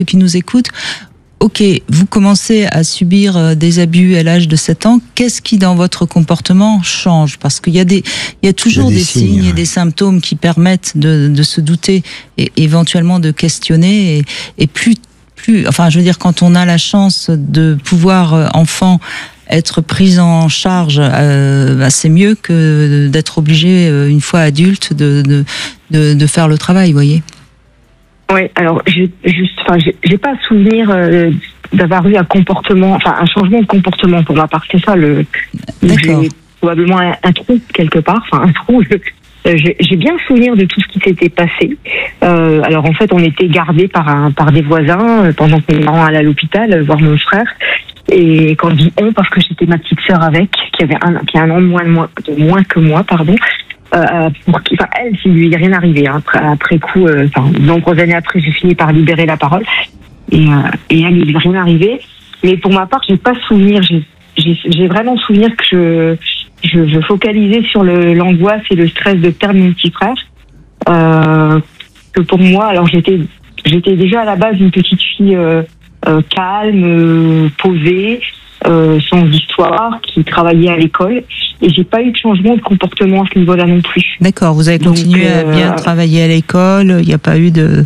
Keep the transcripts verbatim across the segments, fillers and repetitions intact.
qui nous écoutent. Ok, vous commencez à subir des abus à l'âge de sept ans. Qu'est-ce qui, dans votre comportement, change? Parce qu'il y a des, il y a toujours il y a des, des signes, signes et des symptômes qui permettent de, de se douter et éventuellement de questionner. Et, et plus, plus, enfin, je veux dire, quand on a la chance de pouvoir, enfant, être prise en charge, euh, bah, c'est mieux que d'être obligé, une fois adulte, de, de, de, de faire le travail, vous voyez. Oui, alors j'ai juste, enfin, j'ai, j'ai pas souvenir euh, d'avoir eu un comportement, enfin un changement de comportement pour ma part. C'est ça le. J'ai probablement un, un trou quelque part, enfin un trou. Je, j'ai, j'ai bien souvenir de tout ce qui s'était passé. Euh, alors en fait, on était gardés par un, par des voisins euh, pendant que mes parents allaient à l'hôpital euh, voir mon frère. Et quand je dis on, parce que j'étais ma petite sœur avec, qui avait un, qui a un an de moins, de moins, de moins que moi, pardon. Euh, pour qui, enfin, elle, s'il lui est rien arrivé. Hein. Après, après coup, euh, enfin, de nombreuses années après, j'ai fini par libérer la parole. Et, euh, et elle, il lui est rien arrivé. Mais pour ma part, j'ai pas souvenir. J'ai, j'ai, j'ai vraiment souvenir que je, je, je focalisais sur le, l'angoisse et le stress de perdre mon petit frère. Euh, que pour moi, alors j'étais, j'étais déjà à la base une petite fille euh, euh, calme, euh, posée. Euh, sans histoire, qui travaillait à l'école, et j'ai pas eu de changement de comportement à ce niveau-là non plus. D'accord, vous avez continué Donc, euh, à bien travailler à l'école, il n'y a pas eu de...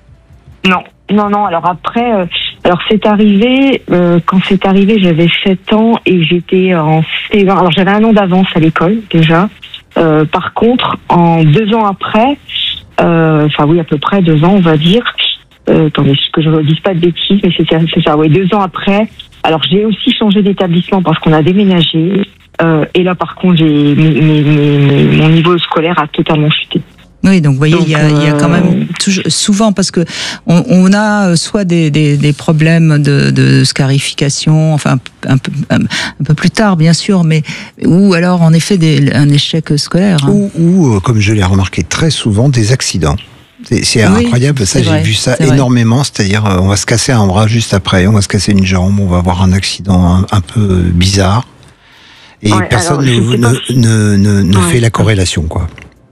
Non, non, non, alors après, euh, alors c'est arrivé, euh, quand c'est arrivé, j'avais sept ans, et j'étais en C vingt, alors j'avais un an d'avance à l'école, déjà. Euh, par contre, en deux ans après, euh, enfin oui, à peu près deux ans, on va dire, euh, attendez, que je ne dise pas de bêtises, mais c'est, c'est ça, oui, deux ans après. Alors j'ai aussi changé d'établissement parce qu'on a déménagé. Euh, et là, par contre, j'ai, mes, mes, mes, mon niveau scolaire a totalement chuté. Oui, donc vous voyez, il y a, il y a quand même toujours, souvent, parce que on, on a soit des, des, des problèmes de, de scarification, enfin un peu, un, un peu plus tard, bien sûr, mais ou alors en effet des, un échec scolaire. Hein. Ou, ou, comme je l'ai remarqué très souvent, des accidents. C'est, c'est oui, incroyable, ça, c'est j'ai vrai, vu ça énormément, vrai. C'est-à-dire on va se casser un bras juste après, on va se casser une jambe, on va avoir un accident un, un peu bizarre, et ouais, personne alors, ne, ne, ne, ne, ne ouais. fait la corrélation, quoi.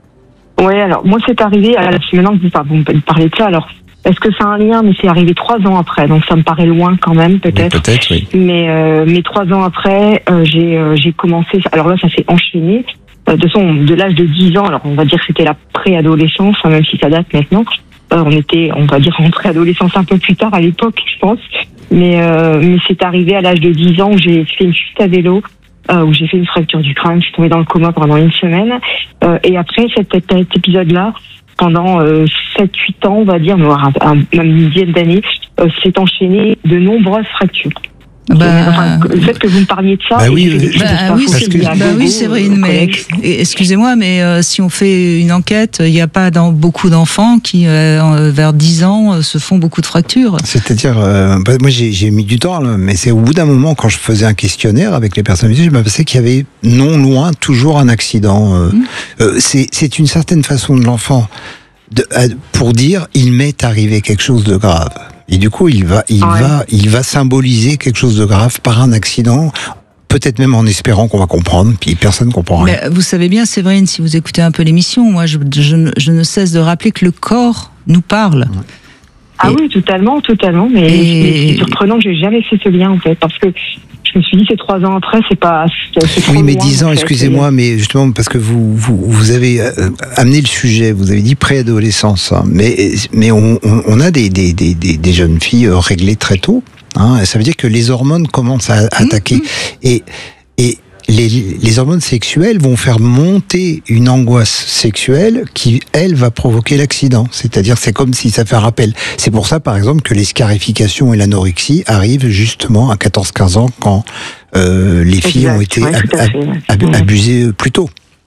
Oui, alors moi c'est arrivé, alors, maintenant que vous, vous me parlez de ça, alors est-ce que c'est un lien? Mais c'est arrivé trois ans après, donc ça me paraît loin quand même, peut-être. Oui, peut-être, oui. Mais, euh, mais trois ans après, euh, j'ai, euh, j'ai commencé, alors là ça s'est enchaîné. De toute façon, de l'âge de dix ans, alors on va dire que c'était la préadolescence, hein, même si ça date maintenant. Euh, on était, on va dire, en préadolescence un peu plus tard à l'époque, je pense. Mais, euh, mais c'est arrivé à l'âge de dix ans où j'ai fait une chute à vélo, euh, où j'ai fait une fracture du crâne, je suis tombée dans le coma pendant une semaine. Euh, et après cet, cet épisode-là, pendant euh, sept huit ans, on va dire, un, un, même une dizaine d'années, euh, s'est enchaîné de nombreuses fractures. Bah, enfin, le fait que vous me parliez de ça, bah oui, et bah, ça, oui, c'est, bah Bogo, oui, c'est vrai. Euh, mais excusez-moi, mais euh, si on fait une enquête, il n'y a pas dans beaucoup d'enfants qui, euh, vers dix ans, se font beaucoup de fractures. C'est-à-dire, euh, bah, moi j'ai, j'ai mis du temps, là, mais c'est au bout d'un moment, quand je faisais un questionnaire avec les personnes, je m'apercevais qu'il y avait non loin toujours un accident. Euh, mmh. euh, c'est, c'est une certaine façon de l'enfant de, pour dire il m'est arrivé quelque chose de grave. Et du coup, il va, il ouais. va, il va symboliser quelque chose de grave par un accident, peut-être même en espérant qu'on va comprendre, puis personne ne comprend rien. Mais vous savez bien, Séverine, si vous écoutez un peu l'émission, moi, je, je, je ne cesse de rappeler que le corps nous parle. Ouais. Ah et, oui, totalement, totalement. Mais, et, mais c'est surprenant que j'ai jamais fait ce lien, en fait, parce que je me suis dit, c'est trois ans après, c'est pas. C'est, c'est oui, mais loin, dix ans, en fait, excusez-moi, mais justement, parce que vous, vous, vous avez euh, amené le sujet, vous avez dit préadolescence, hein, mais, mais on, on a des, des, des, des jeunes filles réglées très tôt, hein, ça veut dire que les hormones commencent à, à attaquer. Mmh. Et, et les, les hormones sexuelles vont faire monter une angoisse sexuelle qui, elle, va provoquer l'accident. C'est-à-dire, c'est comme si ça fait un rappel. C'est pour ça, par exemple, que les scarifications et l'anorexie arrivent justement à quatorze quinze ans quand euh, les filles exact, ont été ouais, ab- ab- ab- abusées plus tôt.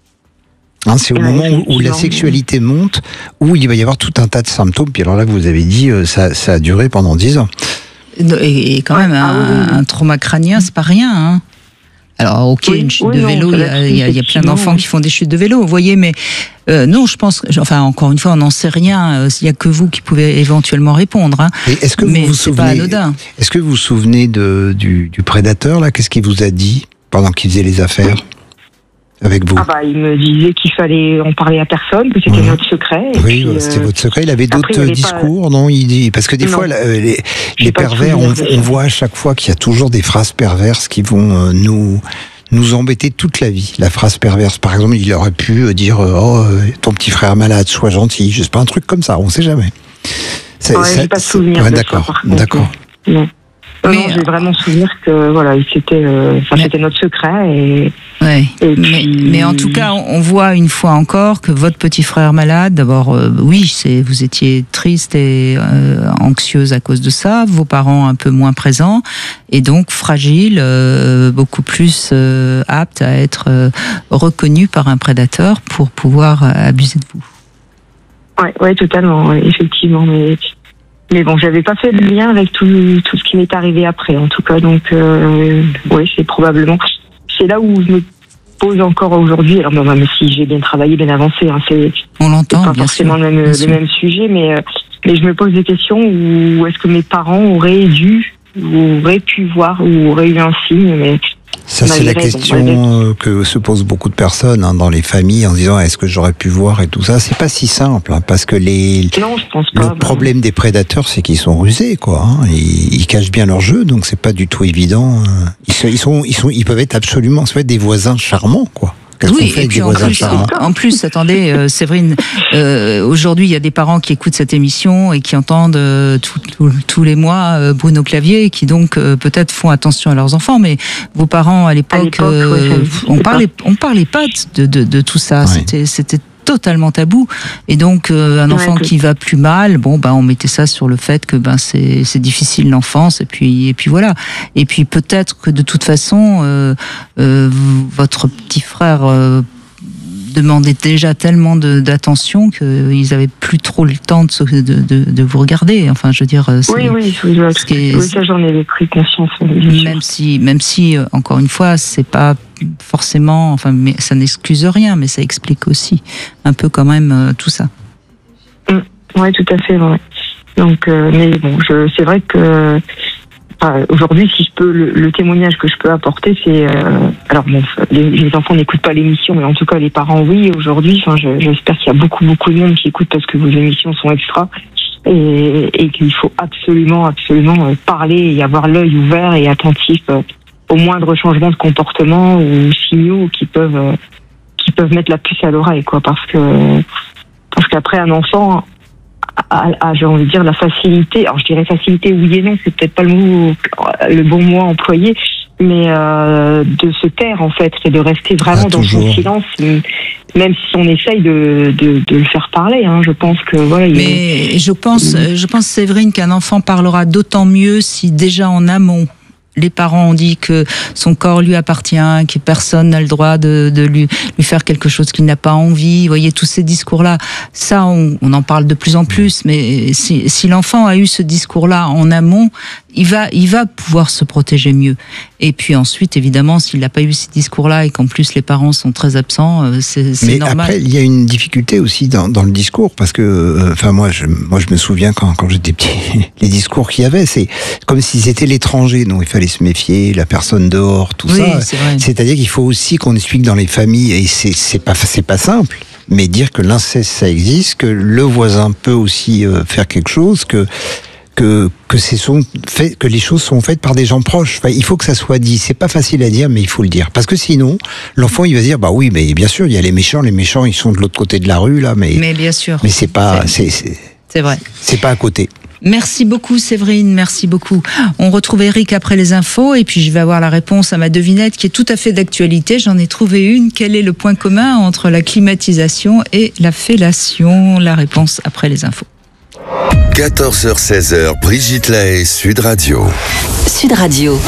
Hein, c'est au ouais, moment où, où la sexualité monte, où il va y avoir tout un tas de symptômes. Puis alors là, vous avez dit, ça, ça a duré pendant dix ans. Et, et quand même, un, un trauma crânien, c'est pas rien, hein. Alors, ok, oui, une chute oui, de vélo, il y a, y, a, y a plein d'enfants oui. qui font des chutes de vélo, vous voyez, mais euh, non, je pense, enfin, encore une fois, on n'en sait rien, il n'y a que vous qui pouvez éventuellement répondre, hein. Et est-ce que vous mais vous c'est souvenez, pas anodin. Est-ce que vous vous souvenez de, du, du prédateur, là, qu'est-ce qu'il vous a dit pendant qu'il faisait les affaires ? avec vous? Ah bah, il me disait qu'il fallait en parler à personne, que c'était mmh. notre secret. Et oui, puis, c'était euh, votre secret. Il avait d'autres après, il discours, pas... non? Il dit parce que des non. fois, les, les pervers, on, on voit à chaque fois qu'il y a toujours des phrases perverses qui vont euh, nous nous embêter toute la vie. La phrase perverse, par exemple, il aurait pu dire oh ton petit frère malade, sois gentil. Je sais pas, un truc comme ça. On sait jamais. C'est, ouais, ça, j'ai pas souvenir. Ouais, de d'accord, ça, d'accord. Non. Mais non, j'ai vraiment souvenir que voilà, c'était, euh, mais... c'était notre secret. Et, ouais. et puis... mais, mais en tout cas, on voit une fois encore que votre petit frère malade, d'abord, euh, oui, c'est, vous étiez triste et euh, anxieuse à cause de ça, vos parents un peu moins présents, et donc fragile, euh, beaucoup plus euh, apte à être euh, reconnu par un prédateur pour pouvoir euh, abuser de vous. Ouais, ouais, totalement, ouais, effectivement, mais. Mais bon, j'avais pas fait le lien avec tout, tout ce qui m'est arrivé après, en tout cas. Donc, euh, ouais, c'est probablement... C'est là où je me pose encore aujourd'hui. Alors, même si j'ai bien travaillé, bien avancé, hein, c'est, On l'entend, c'est pas bien forcément sûr, le même, bien le sûr. même sujet, mais, mais je me pose des questions où est-ce que mes parents auraient dû, ou auraient pu voir, ou auraient eu un signe, mais... Ça, c'est la question bon, que se posent beaucoup de personnes hein, dans les familles en disant est-ce que j'aurais pu voir et tout ça. C'est pas si simple hein, parce que les non, je pense pas, le bah... problème des prédateurs, c'est qu'ils sont rusés, quoi. Hein. Ils, ils cachent bien leur jeu, donc c'est pas du tout évident. Ils sont, ils sont, ils sont, ils peuvent être absolument, ça peut être des voisins charmants, quoi. Qu'est-ce oui, qu'on fait et puis en plus, en, en plus, attendez, euh, Séverine, euh, aujourd'hui, il y a des parents qui écoutent cette émission et qui entendent euh, tout, tout, tous les mois euh, Bruno Clavier, et qui donc euh, peut-être font attention à leurs enfants. Mais vos parents à l'époque, à l'époque euh, ouais, on parlait, on parlait pas de, de, de tout ça. Ouais. C'était, c'était totalement tabou. Et donc, euh, un enfant ouais, qui va plus mal, bon, ben, on mettait ça sur le fait que ben c'est, c'est difficile l'enfance. Et puis, et puis voilà. Et puis peut-être que de toute façon, euh, euh, votre petit frère euh, demandait déjà tellement de, d'attention qu'ils avaient plus trop le temps de, de, de, de vous regarder. Enfin, je veux dire, c'est, oui, oui, oui, oui, oui, ça j'en ai pris conscience. Même si, même si, encore une fois, c'est pas forcément, enfin, mais ça n'excuse rien, mais ça explique aussi un peu quand même euh, tout ça. Mmh, oui, tout à fait, ouais. Donc, euh, mais bon, je, c'est vrai que enfin, aujourd'hui, si je peux, le, le témoignage que je peux apporter, c'est, euh, alors bon, les, les enfants n'écoutent pas l'émission, mais en tout cas les parents, oui. Aujourd'hui, enfin, je, j'espère qu'il y a beaucoup, beaucoup de monde qui écoute parce que vos émissions sont extra. Et, et qu'il faut absolument, absolument parler et avoir l'œil ouvert et attentif euh, au moindre changement de comportement ou signaux qui peuvent euh, qui peuvent mettre la puce à l'oreille, quoi, parce que parce qu'après un enfant a, a, j'ai envie de dire, la facilité, alors je dirais facilité oui et non, c'est peut-être pas le mot, le bon mot employé, mais euh, de se taire en fait et de rester vraiment ah, dans son silence, même si on essaye de, de, de le faire parler, hein, je pense que voilà. Mais il... je pense, je pense Séverine qu'un enfant parlera d'autant mieux si déjà en amont les parents ont dit que son corps lui appartient, que personne n'a le droit de, de lui, lui faire quelque chose qu'il n'a pas envie. Vous voyez, tous ces discours-là, ça, on, on en parle de plus en plus, mais si, si l'enfant a eu ce discours-là en amont, il va, il va pouvoir se protéger mieux. Et puis ensuite, évidemment, s'il n'a pas eu ces discours-là et qu'en plus les parents sont très absents, c'est, c'est mais normal. Après, il y a une difficulté aussi dans, dans le discours, parce que, enfin, euh, moi, je, moi, je me souviens quand, quand j'étais petit, les discours qu'il y avait, c'est comme si c'était l'étranger, donc il fallait se méfier, la personne dehors, tout oui, ça. C'est vrai. C'est-à-dire qu'il faut aussi qu'on explique dans les familles, et c'est, c'est pas, c'est pas simple, mais dire que l'inceste ça existe, que le voisin peut aussi euh, faire quelque chose, que que que c'est sont fait, que les choses sont faites par des gens proches. Enfin, il faut que ça soit dit. C'est pas facile à dire, mais il faut le dire, parce que sinon, l'enfant il va dire bah oui, mais bien sûr, il y a les méchants, les méchants ils sont de l'autre côté de la rue là, mais mais bien sûr. Mais c'est pas, c'est c'est, c'est vrai. C'est pas à côté. Merci beaucoup Séverine, merci beaucoup. On retrouve Eric après les infos et puis je vais avoir la réponse à ma devinette qui est tout à fait d'actualité. J'en ai trouvé une. Quel est le point commun entre la climatisation et la fellation? La réponse après les infos. quatorze heures seize heures, Brigitte Lahaie, Sud Radio. Sud Radio.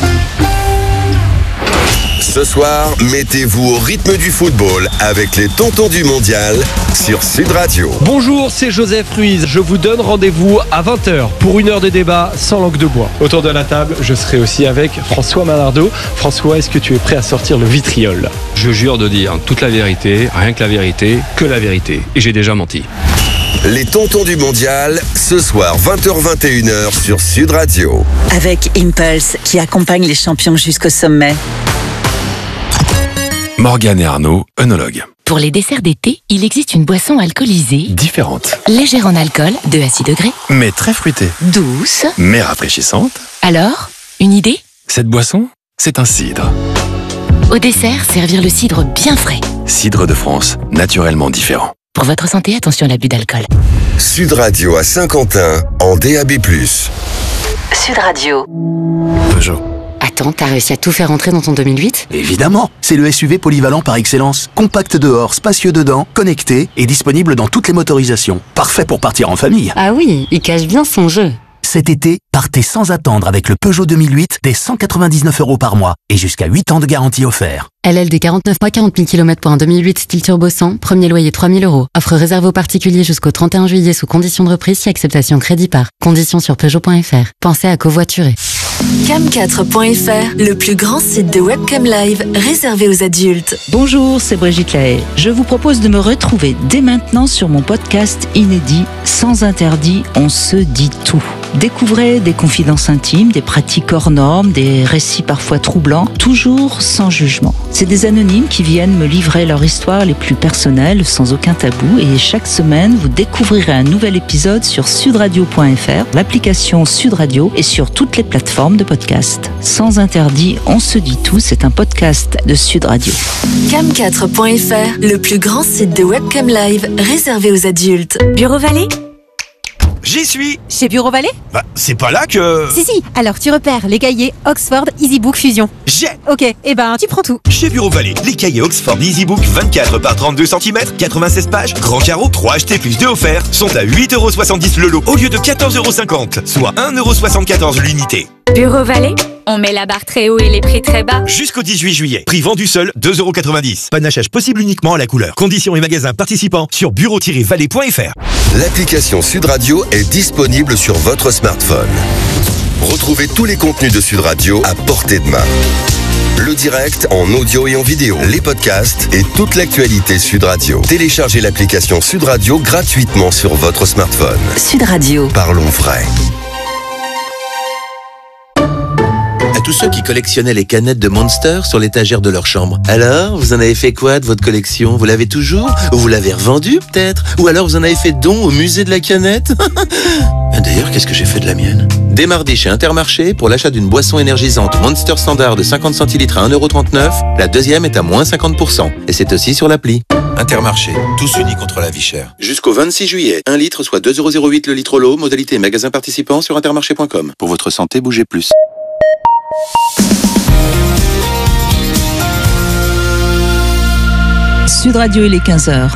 Ce soir, mettez-vous au rythme du football avec les tontons du mondial sur Sud Radio. Bonjour, c'est Joseph Ruiz. Je vous donne rendez-vous à vingt heures pour une heure de débat sans langue de bois. Autour de la table, je serai aussi avec François Manardo. François, est-ce que tu es prêt à sortir le vitriol? Je jure de dire toute la vérité, rien que la vérité, que la vérité. Et j'ai déjà menti. Les tontons du mondial, ce soir vingt heures vingt et une heures sur Sud Radio. Avec Impulse qui accompagne les champions jusqu'au sommet. Morgane et Arnaud, œnologues. Pour les desserts d'été, il existe une boisson alcoolisée. Différente. Légère en alcool, deux à six degrés. Mais très fruitée. Douce. Mais rafraîchissante. Alors, une idée ? Cette boisson, c'est un cidre. Au dessert, servir le cidre bien frais. Cidre de France, naturellement différent. Pour votre santé, attention à l'abus d'alcool. Sud Radio à Saint-Quentin, en D A B plus. Sud Radio. Peugeot. Attends, t'as réussi à tout faire entrer dans ton deux mille huit ? Évidemment, c'est le S U V polyvalent par excellence. Compact dehors, spacieux dedans, connecté et disponible dans toutes les motorisations. Parfait pour partir en famille. Ah oui, il cache bien son jeu. Cet été, partez sans attendre avec le Peugeot deux mille huit dès cent quatre-vingt-dix-neuf euros par mois et jusqu'à huit ans de garantie offert. L L D quarante-neuf mois, quarante mille kilomètres pour un deux mille huit style turbo cent, premier loyer trois mille euros. Offre réservée aux particuliers jusqu'au trente et un juillet sous condition de reprise si acceptation crédit par. Conditions sur Peugeot point F R. Pensez à covoiturer. cam quatre point F R, le plus grand site de webcam live réservé aux adultes. Bonjour, c'est Brigitte Lahaye. Je vous propose de me retrouver dès maintenant sur mon podcast inédit Sans interdit, on se dit tout. Découvrez des confidences intimes, des pratiques hors normes, des récits parfois troublants, toujours sans jugement. C'est des anonymes qui viennent me livrer leur histoire les plus personnelles, sans aucun tabou, et chaque semaine, vous découvrirez un nouvel épisode sur sudradio point F R, l'application Sud Radio et sur toutes les plateformes de podcast. Sans interdit, on se dit tout, c'est un podcast de Sud Radio. cam quatre point F R, le plus grand site de webcam live réservé aux adultes. Bureau Vallée ? J'y suis. Chez Bureau Vallée ? Bah, c'est pas là que... Si, si, alors tu repères les cahiers Oxford EasyBook Fusion. J'ai. Ok, et eh ben tu prends tout. Chez Bureau Vallée, les cahiers Oxford EasyBook vingt-quatre par trente-deux centimètres, quatre-vingt-seize pages, grand carreau, trois achetés plus deux offerts, sont à huit euros soixante-dix le lot au lieu de quatorze euros cinquante, soit un euro soixante-quatorze l'unité. Bureau Vallée ? On met la barre très haut et les prix très bas. Jusqu'au dix-huit juillet. Prix vendu seul, deux euros quatre-vingt-dix. Panachage possible uniquement à la couleur. Conditions et magasins participants sur bureau tiret vallée point F R. L'application Sud Radio est disponible sur votre smartphone. Retrouvez tous les contenus de Sud Radio à portée de main. Le direct en audio et en vidéo, les podcasts et toute l'actualité Sud Radio. Téléchargez l'application Sud Radio gratuitement sur votre smartphone. Sud Radio. Parlons vrai. À tous ceux qui collectionnaient les canettes de Monster sur l'étagère de leur chambre. Alors, vous en avez fait quoi de votre collection ? Vous l'avez toujours ? Ou vous l'avez revendue peut-être ? Ou alors vous en avez fait don au musée de la canette ? D'ailleurs, qu'est-ce que j'ai fait de la mienne ? Dès mardi chez Intermarché, pour l'achat d'une boisson énergisante Monster Standard de cinquante centilitres à un euro trente-neuf, la deuxième est à moins cinquante pour cent. Et c'est aussi sur l'appli. Intermarché, tous unis contre la vie chère. Jusqu'au vingt-six juillet, un litre soit deux euros zéro huit le litre au lot, modalité magasin participant sur intermarché point com. Pour votre santé, bougez plus. Sud Radio, il est quinze heures.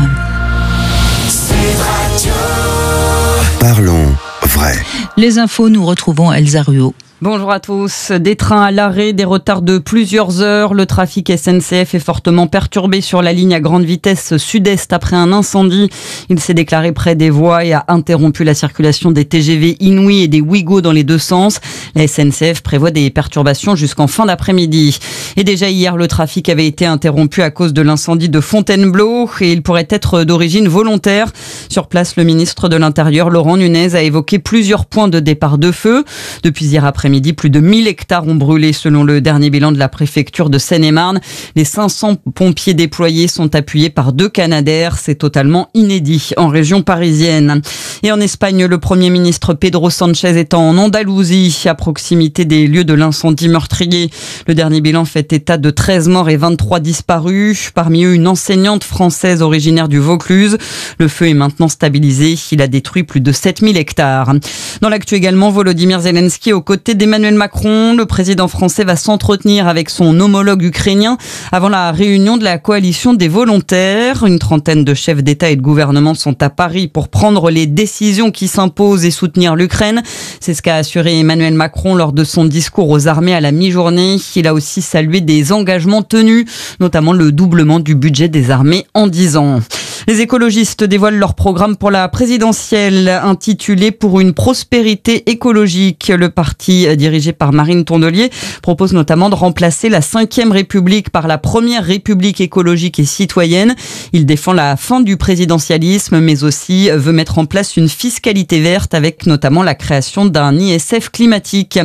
Parlons vrai. Les infos, nous retrouvons Elsa Ruot. Bonjour à tous. Des trains à l'arrêt, des retards de plusieurs heures. Le trafic S N C F est fortement perturbé sur la ligne à grande vitesse sud-est après un incendie. Il s'est déclaré près des voies et a interrompu la circulation des T G V Inouï et des Ouigo dans les deux sens. La S N C F prévoit des perturbations jusqu'en fin d'après-midi. Et déjà hier, le trafic avait été interrompu à cause de l'incendie de Fontainebleau et il pourrait être d'origine volontaire. Sur place, le ministre de l'Intérieur, Laurent Nunez, a évoqué plusieurs points de départ de feu. Depuis hier après midi, plus de mille hectares ont brûlé selon le dernier bilan de la préfecture de Seine-et-Marne. Les cinq cents pompiers déployés sont appuyés par deux Canadair. C'est totalement inédit en région parisienne. Et en Espagne, le Premier ministre Pedro Sanchez est en Andalousie, à proximité des lieux de l'incendie meurtrier. Le dernier bilan fait état de treize morts et vingt-trois disparus. Parmi eux, une enseignante française originaire du Vaucluse. Le feu est maintenant stabilisé. Il a détruit plus de sept mille hectares. Dans l'actu également, Volodymyr Zelensky aux côtés d'Emmanuel Macron. Le président français va s'entretenir avec son homologue ukrainien avant la réunion de la coalition des volontaires. Une trentaine de chefs d'État et de gouvernement sont à Paris pour prendre les décisions qui s'imposent et soutenir l'Ukraine. C'est ce qu'a assuré Emmanuel Macron lors de son discours aux armées à la mi-journée. Il a aussi salué des engagements tenus, notamment le doublement du budget des armées en dix ans. Les écologistes dévoilent leur programme pour la présidentielle intitulé « Pour une prospérité écologique ». Le parti dirigé par Marine Tondelier propose notamment de remplacer la cinquième République par la première République écologique et citoyenne. Il défend la fin du présidentialisme, mais aussi veut mettre en place une fiscalité verte avec notamment la création d'un I S F climatique.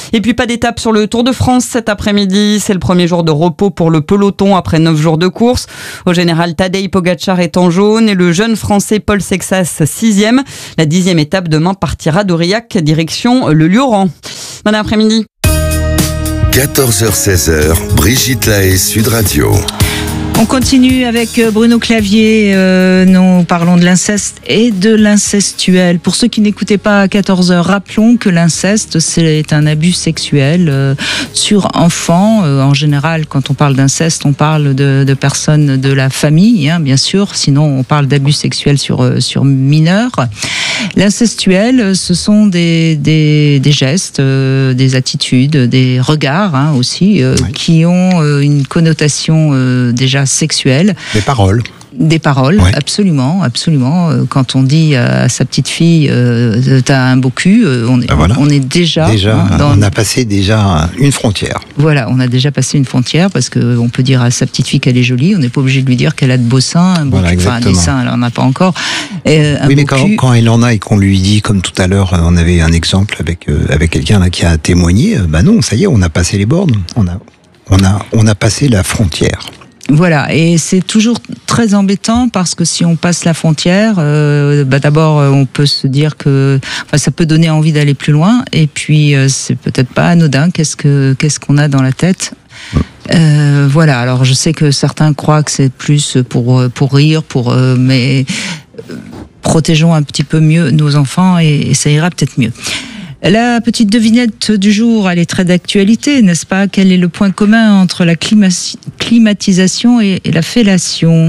Et puis pas d'étape sur le Tour de France cet après-midi. C'est le premier jour de repos pour le peloton après neuf jours de course. Au général, Tadej Pogacar est en jaune et le jeune français Paul Sexas sixième. La dixième étape demain partira d'Aurillac direction le Lioran. Bon après-midi. quatorze heures seize, Brigitte Lahaie, Sud Radio. On continue avec Bruno Clavier, euh, nous parlons de l'inceste et de l'incestuel. Pour ceux qui n'écoutaient pas à quatorze heures, rappelons que l'inceste, c'est un abus sexuel euh, sur enfants. Euh, en général, quand on parle d'inceste, on parle de, de personnes de la famille, hein, bien sûr, sinon on parle d'abus sexuels sur, sur mineurs. L'incestuel, ce sont des, des, des gestes, euh, des attitudes, des regards hein, aussi, euh, oui. qui ont euh, une connotation euh, déjà sexuelle. Des paroles. Des paroles, oui. absolument, absolument. Quand on dit à sa petite fille, euh, t'as un beau cul, on est, ben voilà. on est déjà, déjà hein, dans... on a passé déjà une frontière. Voilà, on a déjà passé une frontière parce que on peut dire à sa petite fille qu'elle est jolie, on n'est pas obligé de lui dire qu'elle a de beaux seins, un beau voilà, cul, enfin des seins, elle en a pas encore. Et, un oui, mais quand, quand elle en a et qu'on lui dit, comme tout à l'heure, on avait un exemple avec euh, avec quelqu'un là qui a témoigné, bah non, ça y est, on a passé les bornes, on a on a on a passé la frontière. Voilà, et c'est toujours très embêtant parce que si on passe la frontière, euh, bah d'abord on peut se dire que, enfin, ça peut donner envie d'aller plus loin, et puis euh, c'est peut-être pas anodin. Qu'est-ce que qu'est-ce qu'on a dans la tête? Euh, voilà. Alors je sais que certains croient que c'est plus pour pour rire, pour euh, mais euh, protégeons un petit peu mieux nos enfants et, et ça ira peut-être mieux. La petite devinette du jour, elle est très d'actualité, n'est-ce pas? Quel est le point commun entre la clima- climatisation et, et la fellation?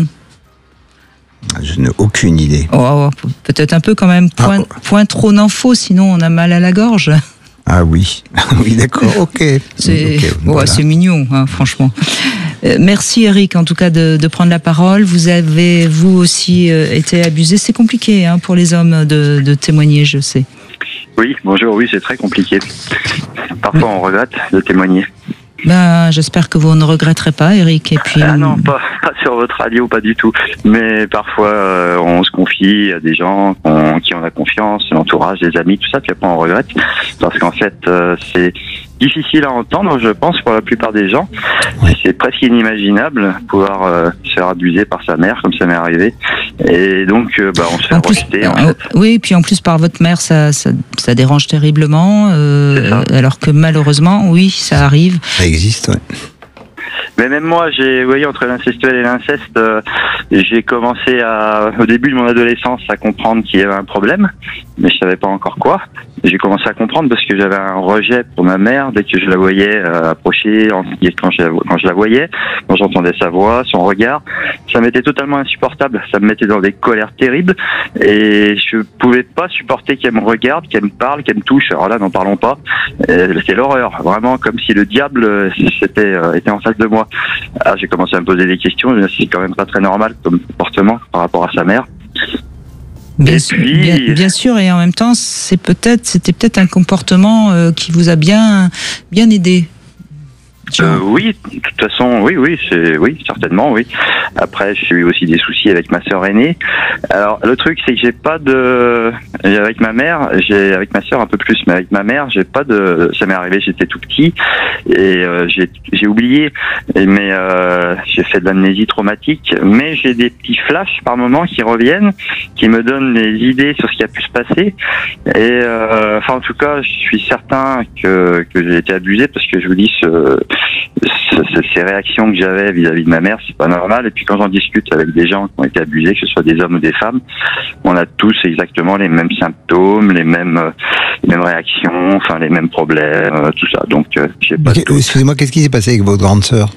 Je n'ai aucune idée. Oh, peut-être un peu quand même. Point, ah, oh. point trop d'infos, sinon on a mal à la gorge. Ah oui, oui d'accord, ok. C'est, okay, voilà. ouais, c'est mignon, hein, franchement. Euh, merci Eric, en tout cas, de, de prendre la parole. Vous avez, vous aussi, euh, été abusé. C'est compliqué hein, pour les hommes de, de témoigner, je sais. Oui, bonjour, oui, c'est très compliqué. Parfois, on regrette de témoigner. Ben, j'espère que vous ne regretterez pas, Eric. Et puis... Ah non, pas, pas sur votre radio, pas du tout. Mais parfois, euh, on se confie à des gens en qui on a confiance, l'entourage, des amis, tout ça, puis après on regrette. Parce qu'en fait, euh, c'est difficile à entendre, je pense, pour la plupart des gens. C'est presque inimaginable pouvoir euh, se faire abuser par sa mère, comme ça m'est arrivé. Et donc, euh, bah, on se fait en plus, rejeter. En euh, fait. Oui, et puis en plus, par votre mère, ça, ça, ça dérange terriblement. Euh, alors que malheureusement, oui, ça arrive. Ça existe, oui. Mais même moi, j'ai, vous voyez, entre l'incestuel et l'inceste, euh, j'ai commencé à, au début de mon adolescence, à comprendre qu'il y avait un problème, mais je savais pas encore quoi. J'ai commencé à comprendre parce que j'avais un rejet pour ma mère dès que je la voyais euh, approcher, quand je, la, quand je la voyais, quand j'entendais sa voix, son regard, ça m'était totalement insupportable. Ça me mettait dans des colères terribles et je pouvais pas supporter qu'elle me regarde, qu'elle me parle, qu'elle me touche. Alors là, n'en parlons pas. C'est l'horreur, vraiment comme si le diable c'était euh, était en face de moi. Alors j'ai commencé à me poser des questions. C'est quand même pas très normal comme comportement par rapport à sa mère. Bien, sûr, puis... bien, bien sûr, et en même temps, c'est peut-être, c'était peut-être un comportement euh, qui vous a bien, bien aidé. Euh, oui, de toute façon, oui, oui, c'est, oui, certainement, oui. Après, j'ai eu aussi des soucis avec ma sœur aînée. Alors, le truc, c'est que j'ai pas de, avec ma mère, j'ai, avec ma sœur un peu plus, mais avec ma mère, j'ai pas de, ça m'est arrivé, j'étais tout petit et euh, j'ai, j'ai oublié, mais euh, j'ai fait de l'amnésie traumatique, mais j'ai des petits flashs par moment qui reviennent, qui me donnent des idées sur ce qui a pu se passer. Et euh, enfin, en tout cas, je suis certain que que j'ai été abusé parce que je vous dis ce ces réactions que j'avais vis-à-vis de ma mère, c'est pas normal. Et puis quand j'en discute avec des gens qui ont été abusés, que ce soit des hommes ou des femmes, on a tous exactement les mêmes symptômes, les mêmes, euh, les mêmes réactions, enfin les mêmes problèmes, euh, tout ça. Donc, euh, j'ai pas. Excusez-moi, qu'est-ce qui s'est passé avec votre grande sœur?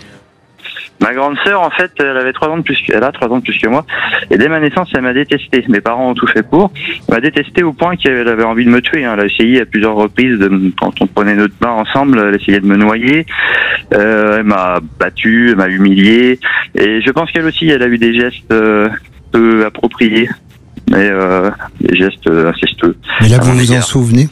Ma grande sœur, en fait, elle avait trois ans de plus que, elle a trois ans de plus que moi. Et dès ma naissance, elle m'a détesté. Mes parents ont tout fait pour. Elle m'a détesté au point qu'elle avait envie de me tuer. Elle a essayé à plusieurs reprises de, quand on prenait notre bain ensemble, elle essayait de me noyer. Euh, elle m'a battu, elle m'a humilié. Et je pense qu'elle aussi, elle a eu des gestes euh, peu appropriés. Mais, euh, des gestes incestueux. Mais là, vous vous en souvenez?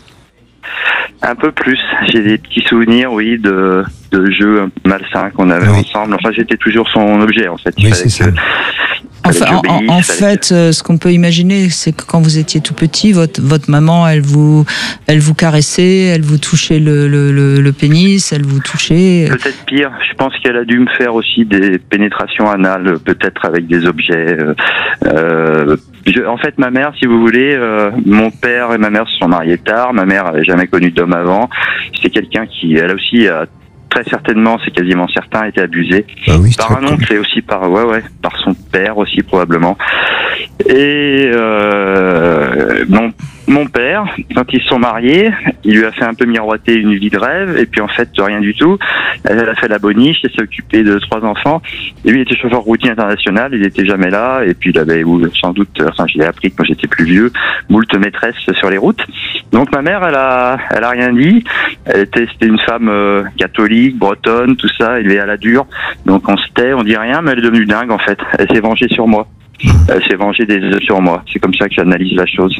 Un peu plus. J'ai des petits souvenirs, oui, de, de jeux malsains qu'on avait oui. ensemble. Enfin, j'étais toujours son objet, en fait. Il oui, fallait c'est que, ça. Enfin, en, en fait, euh, ce qu'on peut imaginer, c'est que quand vous étiez tout petit, votre votre maman, elle vous elle vous caressait, elle vous touchait le le, le, le pénis, elle vous touchait. Peut-être pire. Je pense qu'elle a dû me faire aussi des pénétrations anales, peut-être avec des objets. Euh, euh, je, en fait, ma mère, si vous voulez, euh, mon père et ma mère se sont mariés tard. Ma mère n'avait jamais connu d'homme avant. C'était quelqu'un qui, elle aussi, a très certainement, c'est quasiment certain, été abusé ah oui, par un oncle et aussi par ouais ouais par son père aussi probablement. Et euh, mon mon père, quand ils se sont mariés, il lui a fait un peu miroiter une vie de rêve et puis en fait rien du tout. Elle a fait la boniche, elle s'est occupée de trois enfants. Et lui il était chauffeur routier international, il était jamais là et puis il avait sans doute, enfin je l'ai appris quand j'étais plus vieux, moult maîtresses sur les routes. Donc ma mère, elle a elle a rien dit. Elle était c'était une femme euh, catholique, bretonne, tout ça, élevée à la dure. Donc on se tait, on dit rien, mais elle est devenue dingue en fait. Elle s'est vengée sur moi. Elle s'est vengée des sur moi. C'est comme ça que j'analyse la chose.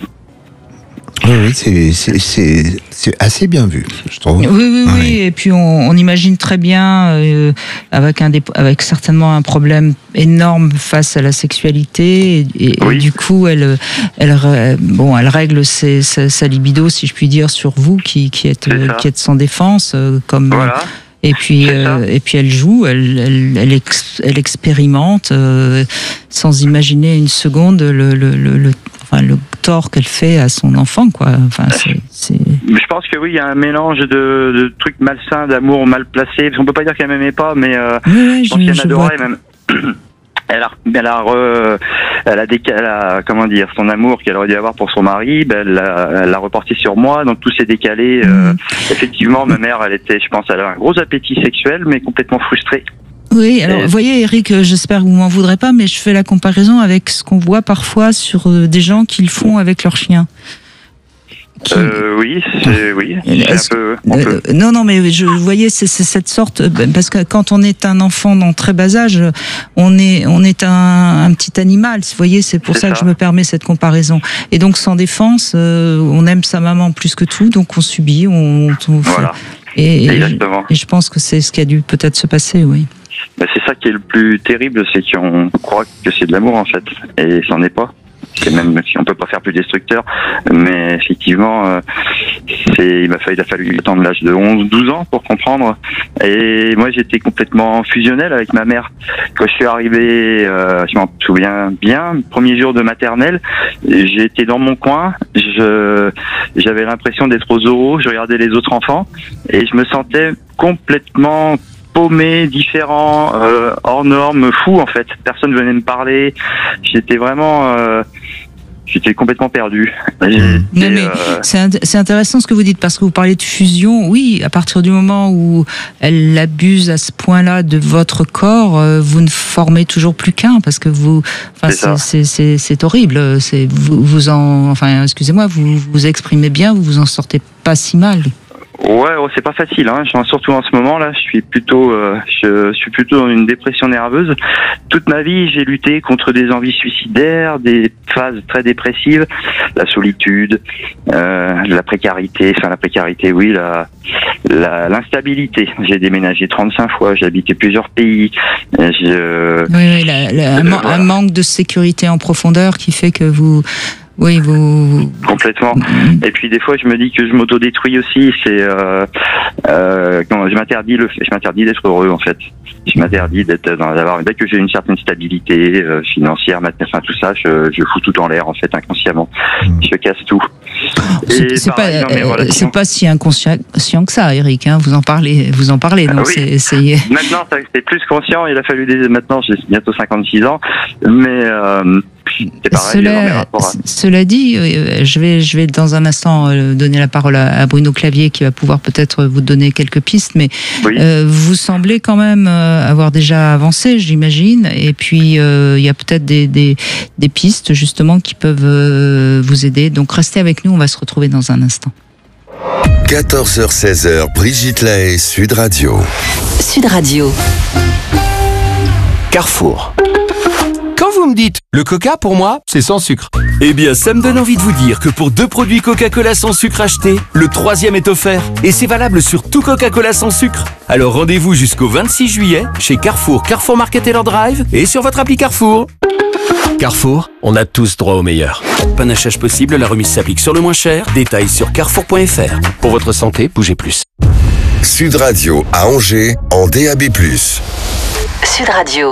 Oui, oui, c'est, c'est, c'est, c'est assez bien vu, je trouve. Oui, oui, oui. oui. Et puis on, on imagine très bien, euh, avec un, avec certainement un problème énorme face à la sexualité, et, et, oui. et du coup, elle, elle, bon, elle règle ses, sa, sa libido, si je puis dire, sur vous, qui, qui êtes, qui êtes sans défense, euh, comme. Voilà. Et puis, euh, et puis elle joue, elle, elle, elle, ex, elle expérimente euh, sans imaginer une seconde le, le, le, le, enfin, le tort qu'elle fait à son enfant, quoi. Enfin, c'est, c'est... Je pense que oui, il y a un mélange de, de trucs malsains, d'amour mal placé. On peut pas dire qu'elle m'aimait pas, mais euh, oui, je pense qu'elle m'adorait même. Elle a, elle a, re, elle a, déca, elle a, comment dire, son amour qu'elle aurait dû avoir pour son mari, ben elle l'a, elle l'a reporté sur moi, donc tout s'est décalé. Mmh. Euh, effectivement, ma mère, elle était, je pense, elle a un gros appétit sexuel, mais complètement frustrée. Oui, alors, vous voyez, Eric, j'espère que vous m'en voudrez pas, mais je fais la comparaison avec ce qu'on voit parfois sur des gens qui le font avec leurs chiens. Qui... Euh, oui, c'est, oui, c'est un peu, on peut... euh, non, non, mais je, vous voyez, c'est, c'est cette sorte, parce que quand on est un enfant dans très bas âge, on est, on est un, un petit animal. Vous voyez, c'est pour c'est ça, ça que je me permets cette comparaison. Et donc, sans défense, euh, on aime sa maman plus que tout, donc on subit, on, on fait. Voilà. Et, Exactement. Et je pense que c'est ce qui a dû peut-être se passer, oui. Ben, c'est ça qui est le plus terrible, c'est qu'on croit que c'est de l'amour en fait, et c'en est pas. C'est même si on peut pas faire plus destructeur, mais effectivement, euh, c'est, il m'a fallu, il a fallu attendre l'âge de onze, douze ans pour comprendre. Et moi, j'étais complètement fusionnel avec ma mère. Quand je suis arrivé, euh, je m'en souviens bien, premier jour de maternelle, j'étais dans mon coin, je, j'avais l'impression d'être aux oraux, je regardais les autres enfants et je me sentais complètement paumé, différent, euh, hors norme, fou en fait. Personne venait me parler. J'étais vraiment, euh, j'étais complètement perdu. J'étais, non mais euh... c'est, c'est intéressant ce que vous dites parce que vous parlez de fusion. Oui, à partir du moment où elle abuse à ce point-là de votre corps, euh, vous ne formez toujours plus qu'un parce que vous, enfin c'est, c'est, c'est, c'est horrible. C'est vous, vous en, enfin excusez-moi, vous vous exprimez bien, vous vous en sortez pas si mal. Ouais, oh, c'est pas facile, hein. Surtout en ce moment là, je suis plutôt, euh, je, je suis plutôt dans une dépression nerveuse. Toute ma vie, j'ai lutté contre des envies suicidaires, des phases très dépressives, la solitude, euh, la précarité, enfin la précarité, oui, la, la l'instabilité. J'ai déménagé trente-cinq fois, j'ai habité plusieurs pays. Je, oui, oui, la, la, un, voilà. un manque de sécurité en profondeur qui fait que vous Oui, vous... Complètement. Et puis des fois, je me dis que je m'autodétruis aussi. C'est, euh, euh, je m'interdis le, je m'interdis d'être heureux en fait. Je m'interdis d'être dans, d'avoir, dès que j'ai une certaine stabilité euh, financière, enfin tout ça, je, je fous tout en l'air en fait inconsciemment. Je casse tout. C'est, c'est pas, euh, c'est pas si inconscient que ça, Eric. Hein, vous en parlez, vous en parlez. Donc ah, oui. c'est, c'est... Maintenant, c'est plus conscient. Il a fallu des. Maintenant, j'ai bientôt cinquante-six ans, mais. Euh, C'est pareil, cela, cela dit, je vais, je vais dans un instant donner la parole à Bruno Clavier qui va pouvoir peut-être vous donner quelques pistes, mais oui. euh, vous semblez quand même avoir déjà avancé, j'imagine, et puis euh, il y a peut-être des, des, des pistes justement qui peuvent euh, vous aider. Donc restez avec nous, on va se retrouver dans un instant. quatorze heures seize, Brigitte Lahaie, Sud Radio. Sud Radio. Carrefour. Quand vous me dites, le coca pour moi, c'est sans sucre. Eh bien, ça me donne envie de vous dire que pour deux produits Coca-Cola sans sucre achetés, le troisième est offert. Et c'est valable sur tout Coca-Cola sans sucre. Alors rendez-vous jusqu'au vingt-six juillet chez Carrefour, Carrefour Market et leur Drive et sur votre appli Carrefour. Carrefour, on a tous droit au meilleur. Panachage possible, la remise s'applique sur le moins cher. Détails sur carrefour point f r. Pour votre santé, bougez plus. Sud Radio à Angers en D A B plus. Sud Radio.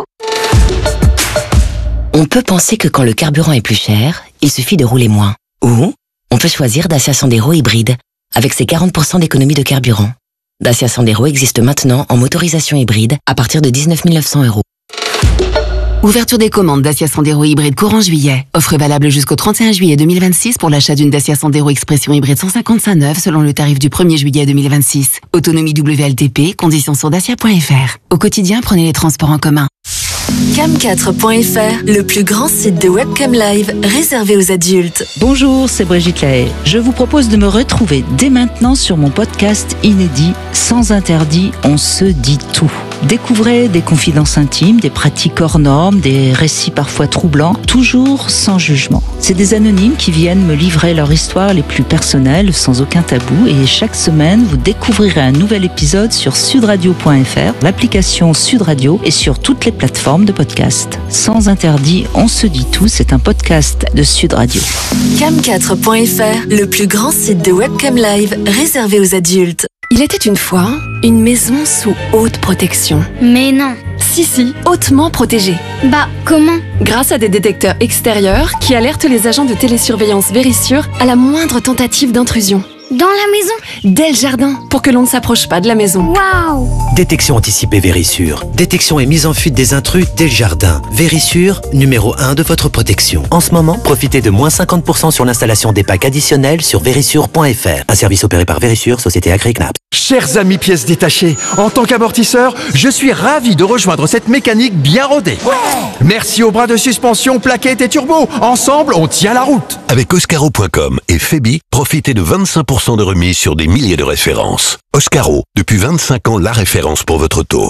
On peut penser que quand le carburant est plus cher, il suffit de rouler moins. Ou on peut choisir Dacia Sandero hybride, avec ses quarante pour cent d'économie de carburant. Dacia Sandero existe maintenant en motorisation hybride à partir de dix-neuf mille neuf cents euros. Ouverture des commandes Dacia Sandero hybride courant juillet. Offre valable jusqu'au trente et un juillet deux mille vingt-six pour l'achat d'une Dacia Sandero Expression hybride cent cinquante-cinq neuve selon le tarif du premier juillet deux mille vingt-six. Autonomie W L T P, conditions sur dacia point f r. Au quotidien, prenez les transports en commun. cam quatre point f r, le plus grand site de webcam live réservé aux adultes. Bonjour, c'est Brigitte Lahaye. Je vous propose de me retrouver dès maintenant sur mon podcast inédit Sans interdit, on se dit tout. Découvrez des confidences intimes, des pratiques hors normes, des récits parfois troublants, toujours sans jugement. C'est des anonymes qui viennent me livrer leur histoire les plus personnelles, sans aucun tabou, et chaque semaine, vous découvrirez un nouvel épisode sur sudradio point f r, l'application Sud Radio et sur toutes les plateformes de podcast. Sans interdit, on se dit tout, c'est un podcast de Sud Radio. cam quatre point f r, le plus grand site de webcam live réservé aux adultes. Il était une fois une maison sous haute protection. Mais non. Si, si, hautement protégée. Bah, comment? Grâce à des détecteurs extérieurs qui alertent les agents de télésurveillance Vérissure à la moindre tentative d'intrusion. Dans la maison? Dès le jardin, pour que l'on ne s'approche pas de la maison. Waouh! Détection anticipée Vérissure. Détection et mise en fuite des intrus dès le jardin. Vérissure, numéro un de votre protection. En ce moment, profitez de moins cinquante pour cent sur l'installation des packs additionnels sur vérissure point f r. Un service opéré par Vérissure, société agréée C N A P. Chers amis pièces détachées, en tant qu'amortisseur, je suis ravi de rejoindre cette mécanique bien rodée. Ouais. Merci aux bras de suspension, plaquettes et turbo. Ensemble, on tient la route. Avec Oscaro point com et Febi, profitez de vingt-cinq pour cent de remise sur des milliers de références. Oscaro, depuis vingt-cinq ans, la référence pour votre auto.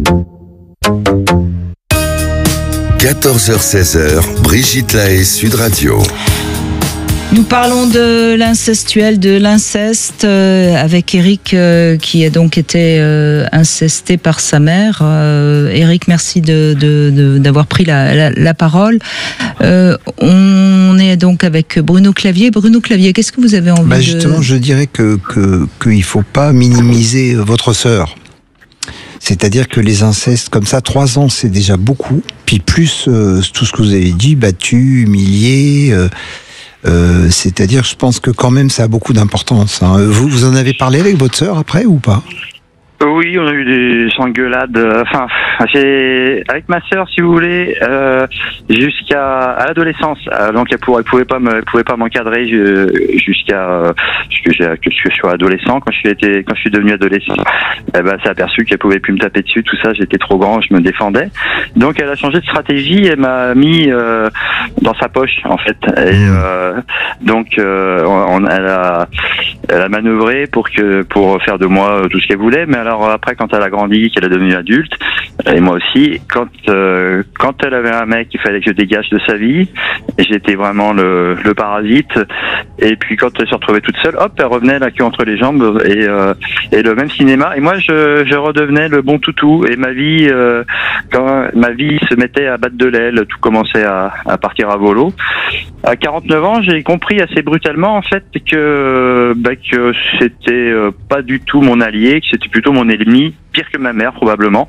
quatorze heures seize, Brigitte Lahaye, Sud Radio. Nous parlons de l'incestuel, de l'inceste, euh, avec Eric euh, qui a donc été euh, incesté par sa mère. Euh, Eric, merci de, de, de, d'avoir pris la, la, la parole. Euh, on est donc avec Bruno Clavier. Bruno Clavier, qu'est-ce que vous avez envie bah de... Justement, je dirais que, que, qu'il ne faut pas minimiser votre sœur. C'est-à-dire que les incestes comme ça, trois ans, c'est déjà beaucoup. Puis plus euh, tout ce que vous avez dit, battu, humilié... Euh, Euh, c'est-à-dire, je pense que quand même, ça a beaucoup d'importance. Hein. Vous, vous en avez parlé avec votre sœur après ou pas ? Oui, on a eu des engueulades. Enfin, j'ai avec ma sœur, si vous voulez, euh, jusqu'à à l'adolescence. Donc, elle pouvait, elle pouvait pas me, elle pouvait pas m'encadrer jusqu'à que, que je sois adolescent. Quand je suis été, quand je suis devenu adolescent, eh ben, elle s'est aperçue qu'elle pouvait plus me taper dessus. Tout ça, j'étais trop grand, je me défendais. Donc, elle a changé de stratégie. Elle m'a mis euh, dans sa poche, en fait. Et euh, donc, euh, on, elle a, elle a manœuvré pour que, pour faire de moi tout ce qu'elle voulait. Mais alors après, quand elle a grandi, qu'elle est devenue adulte, et moi aussi, quand euh, quand elle avait un mec, il fallait que je dégage de sa vie, et j'étais vraiment le, le parasite. Et puis quand elle se retrouvait toute seule, hop, elle revenait la queue entre les jambes et euh, et le même cinéma. Et moi, je je redevenais le bon toutou. Et ma vie, euh, quand ma vie se mettait à battre de l'aile, tout commençait à, à partir à volo. À quarante-neuf ans, j'ai compris assez brutalement en fait que bah, que c'était euh, pas du tout mon allié, que c'était plutôt mon ennemi, pire que ma mère probablement.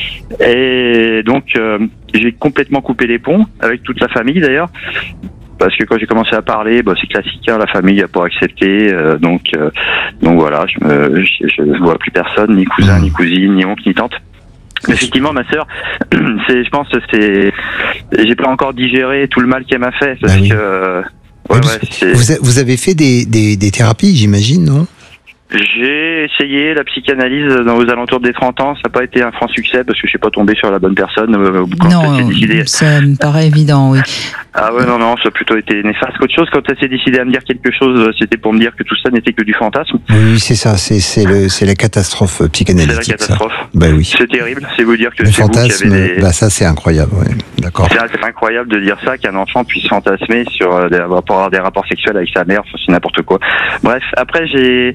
Et donc euh, j'ai complètement coupé les ponts avec toute la famille d'ailleurs. Parce que quand j'ai commencé à parler, bah, c'est classique, hein, la famille a pas accepté, euh, donc euh, donc voilà, je me je, je vois plus personne, ni cousin, ni cousine, ni oncle, ni tante. Mais effectivement, ma sœur, c'est, je pense, que c'est, j'ai pas encore digéré tout le mal qu'elle m'a fait, parce ah oui. que euh, ouais, vous, ouais, c'est... vous, a, vous avez fait des, des, des thérapies, j'imagine, non ? J'ai essayé la psychanalyse dans aux alentours des trente ans, ça n'a pas été un franc succès parce que je suis pas tombé sur la bonne personne. Quand non, elle s'est décidée... ça me paraît évident, oui. Ah ouais, non, non, ça a plutôt été néfaste qu'autre chose. Quand elle s'est décidée à me dire quelque chose, c'était pour me dire que tout ça n'était que du fantasme. Oui, c'est ça, c'est, c'est, le, c'est la catastrophe psychanalytique. C'est la catastrophe. Ça. Bah oui. C'est terrible, c'est vous dire que le c'est fantasme, vous qui avez des... bah ça c'est incroyable, ouais. D'accord. C'est, c'est incroyable de dire ça, qu'un enfant puisse fantasmer sur euh, des, pour avoir des rapports sexuels avec sa mère, enfin, c'est n'importe quoi. Bref, après j'ai...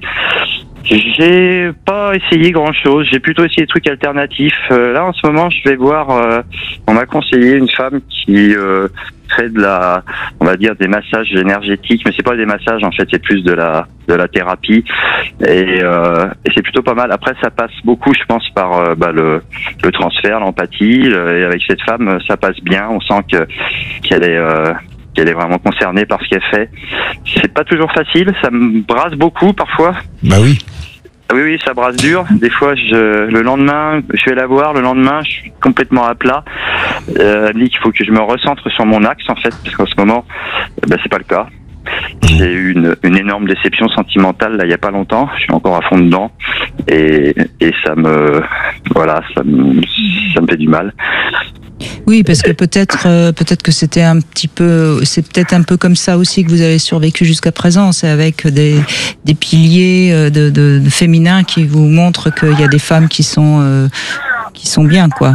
J'ai pas essayé grand chose, j'ai plutôt essayé des trucs alternatifs. Euh, là en ce moment je vais voir, euh, on m'a conseillé une femme qui euh, fait de la, on va dire des massages énergétiques, mais c'est pas des massages en fait, c'est plus de la de la thérapie et, euh, et c'est plutôt pas mal. Après, ça passe beaucoup, je pense, par euh, bah, le le transfert, l'empathie. Euh, et avec cette femme, ça passe bien. On sent que qu'elle est euh, qu'elle est vraiment concernée par ce qu'elle fait. C'est pas toujours facile, ça me brasse beaucoup parfois. Bah oui. Oui, oui, ça brasse dur. Des fois, je, le lendemain, je vais la voir. Le lendemain, je suis complètement à plat. Euh, elle me dit qu'il faut que je me recentre sur mon axe, en fait, parce qu'en ce moment, ben, c'est pas le cas. J'ai eu une, une énorme déception sentimentale là il y a pas longtemps. Je suis encore à fond dedans et, et ça me, voilà, ça me, ça me fait du mal. Oui, parce que peut-être, euh, peut-être que c'était un petit peu, c'est peut-être un peu comme ça aussi que vous avez survécu jusqu'à présent. C'est avec des, des piliers de, de, de féminins qui vous montrent qu'il y a des femmes qui sont, euh, qui sont bien, quoi.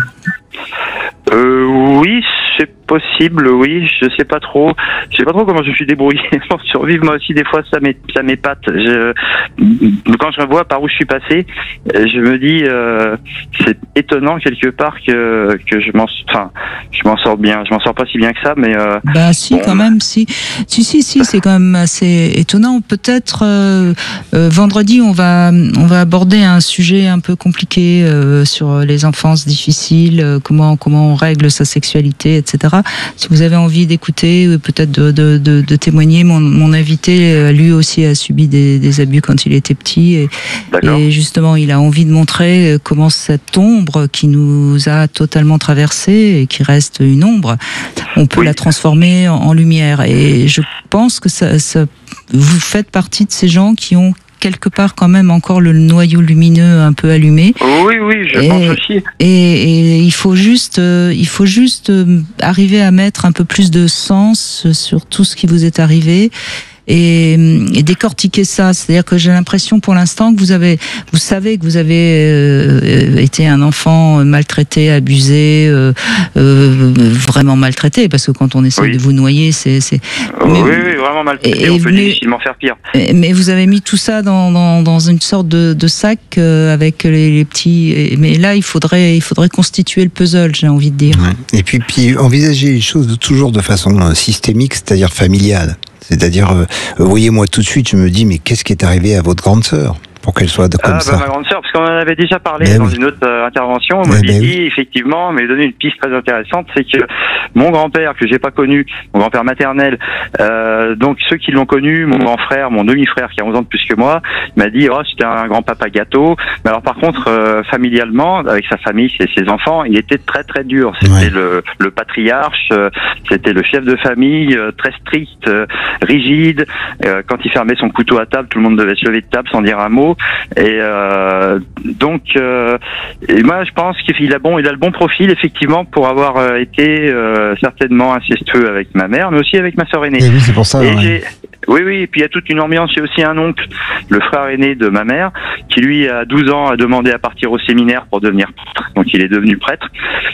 Euh, oui, c'est possible, oui, je sais pas trop. Je sais pas trop comment je me suis débrouillé pour survivre. Moi aussi, des fois, ça m'é- ça m'épate. Je, quand je vois par où je suis passé, je me dis, euh, c'est étonnant quelque part que que je m'en, enfin, je m'en sors bien. Je m'en sors pas si bien que ça, mais. Euh, bah si, bon. Quand même, si, si, si, si, c'est quand même assez étonnant. Peut-être euh, euh, vendredi, on va on va aborder un sujet un peu compliqué euh, sur les enfances difficiles, euh, comment comment on règle sa sexualité, et cetera. Si vous avez envie d'écouter, peut-être de, de, de, de témoigner, mon, mon invité, lui aussi a subi des, des abus quand il était petit. Et, et justement, il a envie de montrer comment cette ombre qui nous a totalement traversé et qui reste une ombre, on peut oui. la transformer en, en lumière. Et je pense que ça, ça, vous faites partie de ces gens qui ont quelque part quand même encore le noyau lumineux un peu allumé. Oui, oui, je et, pense aussi. Et, et il faut juste, euh, il faut juste euh, arriver à mettre un peu plus de sens sur tout ce qui vous est arrivé. Et, et décortiquer ça, c'est-à-dire que j'ai l'impression pour l'instant que vous avez, vous savez que vous avez euh, été un enfant maltraité, abusé, euh, euh, vraiment maltraité, parce que quand on essaie oui. de vous noyer, c'est, c'est. Mais, oui, oui, vraiment maltraité. Et, on peut mais, difficilement faire pire. Mais vous avez mis tout ça dans dans, dans une sorte de, de sac euh, avec les, les petits. Et, mais là, il faudrait, il faudrait constituer le puzzle, j'ai envie de dire. Ouais. Et puis, puis envisager les choses de, toujours de façon systémique, c'est-à-dire familiale. C'est-à-dire, euh, vous voyez, moi tout de suite, je me dis, mais qu'est-ce qui est arrivé à votre grande sœur pour qu'elle soit de, comme ah, ça bah, ma grande sœur, parce qu'on en avait déjà parlé mais dans oui. une autre euh, intervention. On m'avait dit, oui. effectivement, mais donné une piste très intéressante, c'est que mon grand-père, que j'ai pas connu, mon grand-père maternel, euh, donc ceux qui l'ont connu, mon grand frère, mon demi-frère qui a onze ans de plus que moi, m'a dit, oh, c'était un grand-papa gâteau. Mais alors, par contre, euh, familialement, avec sa famille, ses, ses enfants, il était très, très dur. C'était ouais. le, le patriarche, euh, c'était le chef de famille, euh, très strict, euh, rigide. Euh, quand il fermait son couteau à table, tout le monde devait se lever de table sans dire un mot. Et euh, donc, euh, et moi, je pense qu'il a bon, il a le bon profil effectivement pour avoir euh, été euh, certainement incestueux avec ma mère, mais aussi avec ma sœur aînée. Et oui, c'est pour ça. Et ouais. j'ai, oui, oui. Et puis il y a toute une ambiance. J'ai aussi un oncle, le frère aîné de ma mère, qui lui à douze ans a demandé à partir au séminaire pour devenir prêtre. Donc il est devenu prêtre.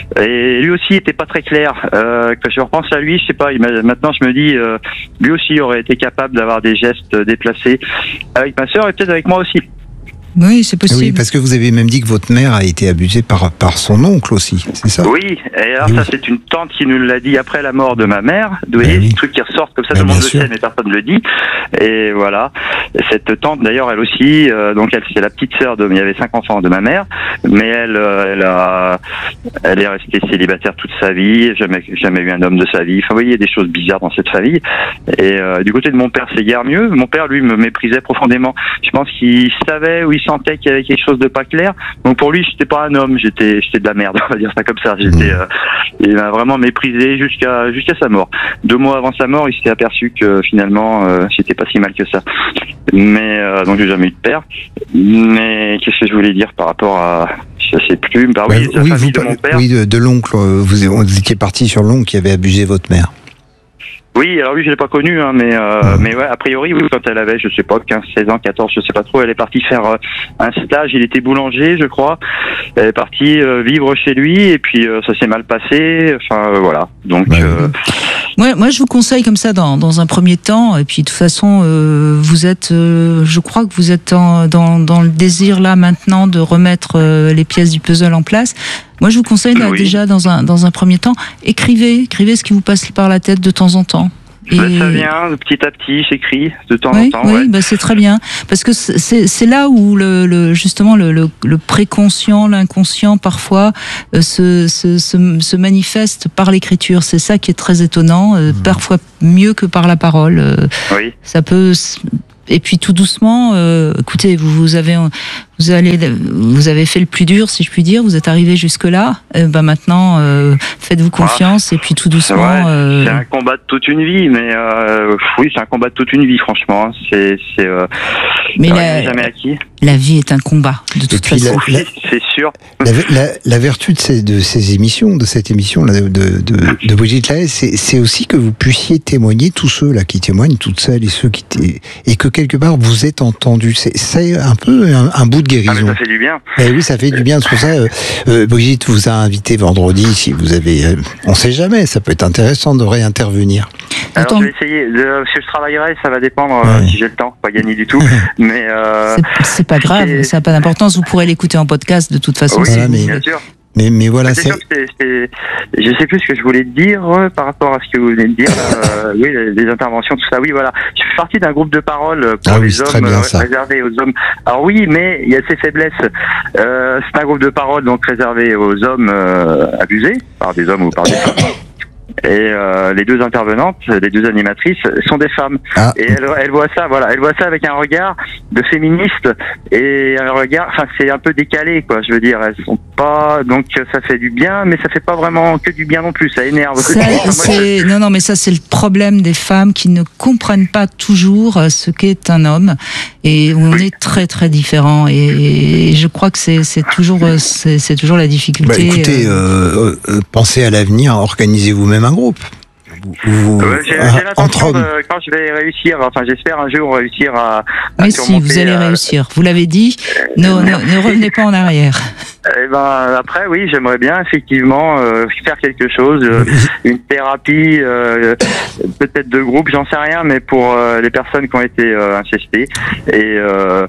Et lui aussi était pas très clair. Euh, quand je repense à lui, je sais pas. Il m'a, maintenant, je me dis, euh, lui aussi aurait été capable d'avoir des gestes déplacés avec ma sœur et peut-être avec moi aussi. Oui, c'est possible. Oui, parce que vous avez même dit que votre mère a été abusée par, par son oncle aussi, c'est ça? Oui, et alors oui. ça c'est une tante qui nous l'a dit après la mort de ma mère. Vous voyez, oui. des trucs qui ressortent comme ça, ben, tout le monde le sait, mais personne ne le dit. Et voilà, cette tante d'ailleurs, elle aussi, euh, donc elle c'est la petite sœur de, il y avait cinq enfants de ma mère, mais elle, euh, elle a, elle est restée célibataire toute sa vie, jamais, jamais eu un homme de sa vie. Enfin, vous voyez, il y a des choses bizarres dans cette famille. Et euh, du côté de mon père, c'est guère mieux. Mon père, lui, me méprisait profondément. Je pense qu'il savait où il sentait qu'il y avait quelque chose de pas clair. Donc pour lui, j'étais pas un homme, j'étais, j'étais de la merde, on va dire ça comme ça. J'étais, euh, il m'a vraiment méprisé jusqu'à jusqu'à sa mort. Deux mois avant sa mort, il s'était aperçu que finalement, euh, j'étais pas si mal que ça. Mais euh, donc j'ai jamais eu de père. Mais qu'est-ce que je voulais dire par rapport à, je sais plus. Bah oui, bah, la oui, famille vous, de mon père. Oui, de, de l'oncle. Vous, vous étiez parti sur l'oncle qui avait abusé votre mère. Oui, alors lui je l'ai pas connu, hein, mais euh, mais ouais, a priori oui, quand elle avait, je sais pas, quinze, seize ans, quatorze, je sais pas trop, elle est partie faire euh, un stage. Il était boulanger, je crois. Elle est partie euh, vivre chez lui et puis euh, ça s'est mal passé. Enfin euh, voilà. Donc bah, euh, Moi, moi, je vous conseille comme ça dans, dans un premier temps. Et puis, de toute façon, euh, vous êtes, euh, je crois que vous êtes en, dans, dans le désir là maintenant de remettre euh, les pièces du puzzle en place. Moi, je vous conseille là, oui. déjà dans un dans un premier temps, écrivez, écrivez ce qui vous passe par la tête de temps en temps. Et... Bah, ça vient petit à petit, j'écris de temps oui, en temps. Oui, ouais. bah, c'est très bien. Parce que c'est, c'est là où le, le, justement le, le, le préconscient, l'inconscient parfois euh, se, se, se, se manifeste par l'écriture. C'est ça qui est très étonnant, euh, mmh. parfois mieux que par la parole. Euh, oui. Ça peut... Et puis tout doucement, euh, écoutez, vous, vous avez, vous allez, vous avez fait le plus dur, si je puis dire. Vous êtes arrivé jusque là. Euh, ben maintenant, euh, faites-vous confiance ah, et puis tout doucement. Euh... C'est un combat de toute une vie, mais euh, oui, c'est un combat de toute une vie, franchement. C'est, c'est. Euh, mais la, jamais acquis. La vie est un combat, de toute façon. La, la, c'est sûr. La, la, la vertu de ces, de ces émissions, de cette émission là, de, de, de Brigitte Lahaie, c'est, c'est aussi que vous puissiez témoigner, tous ceux là qui témoignent, toutes celles et ceux qui t... et que quelque part vous êtes entendus. C'est, c'est un peu un, un bout de guérison. Ah, mais ça fait du bien. Eh oui, ça fait du bien. C'est pour ça, euh, euh, Brigitte vous a invité vendredi. Si vous avez, euh, on sait jamais, ça peut être intéressant de réintervenir. Alors Attends. je vais essayer. De, si je travaillerai, ça va dépendre ouais. euh, si j'ai le temps. Pas gagner du tout, mais euh, c'est, c'est pas grave. Et... Ça n'a pas d'importance. Vous pourrez l'écouter en podcast de toute façon. Oui, si mais... bien sûr. Mais, mais voilà, c'est. Sûr que c'est, c'est... Je sais plus ce que je voulais dire euh, par rapport à ce que vous venez de dire. euh, oui, les, les interventions, tout ça. Oui, voilà. Je fais partie d'un groupe de parole pour ah les oui, hommes bien, euh, réservé aux hommes. Alors oui, mais il y a ses faiblesses. Euh, c'est un groupe de parole donc réservé aux hommes euh, abusés par des hommes ou par des femmes. Et euh, les deux intervenantes, les deux animatrices, sont des femmes. Ah. Et elles, elles voient ça, voilà, elles voient ça avec un regard de féministe et un regard, enfin c'est un peu décalé, quoi. Je veux dire, elles sont pas, donc ça fait du bien, mais ça fait pas vraiment que du bien non plus. Ça énerve. Ça, c'est... Non, non, mais ça c'est le problème des femmes qui ne comprennent pas toujours ce qu'est un homme. Et on oui. est très très différents. Et, et je crois que c'est, c'est toujours c'est, c'est toujours la difficulté. Bah, écoutez, euh, euh, pensez à l'avenir, organisez vous-même un groupe. Vous, euh, j'ai, ah, j'ai l'intention de, quand je vais réussir, enfin j'espère un jour réussir à, à Mais si, vous allez euh, réussir, vous l'avez dit, euh, ne, ne, ne revenez pas en arrière. Eh ben, après, oui, j'aimerais bien effectivement euh, faire quelque chose, euh, une thérapie, euh, peut-être de groupe, j'en sais rien, mais pour euh, les personnes qui ont été euh, incestées. Et... Euh,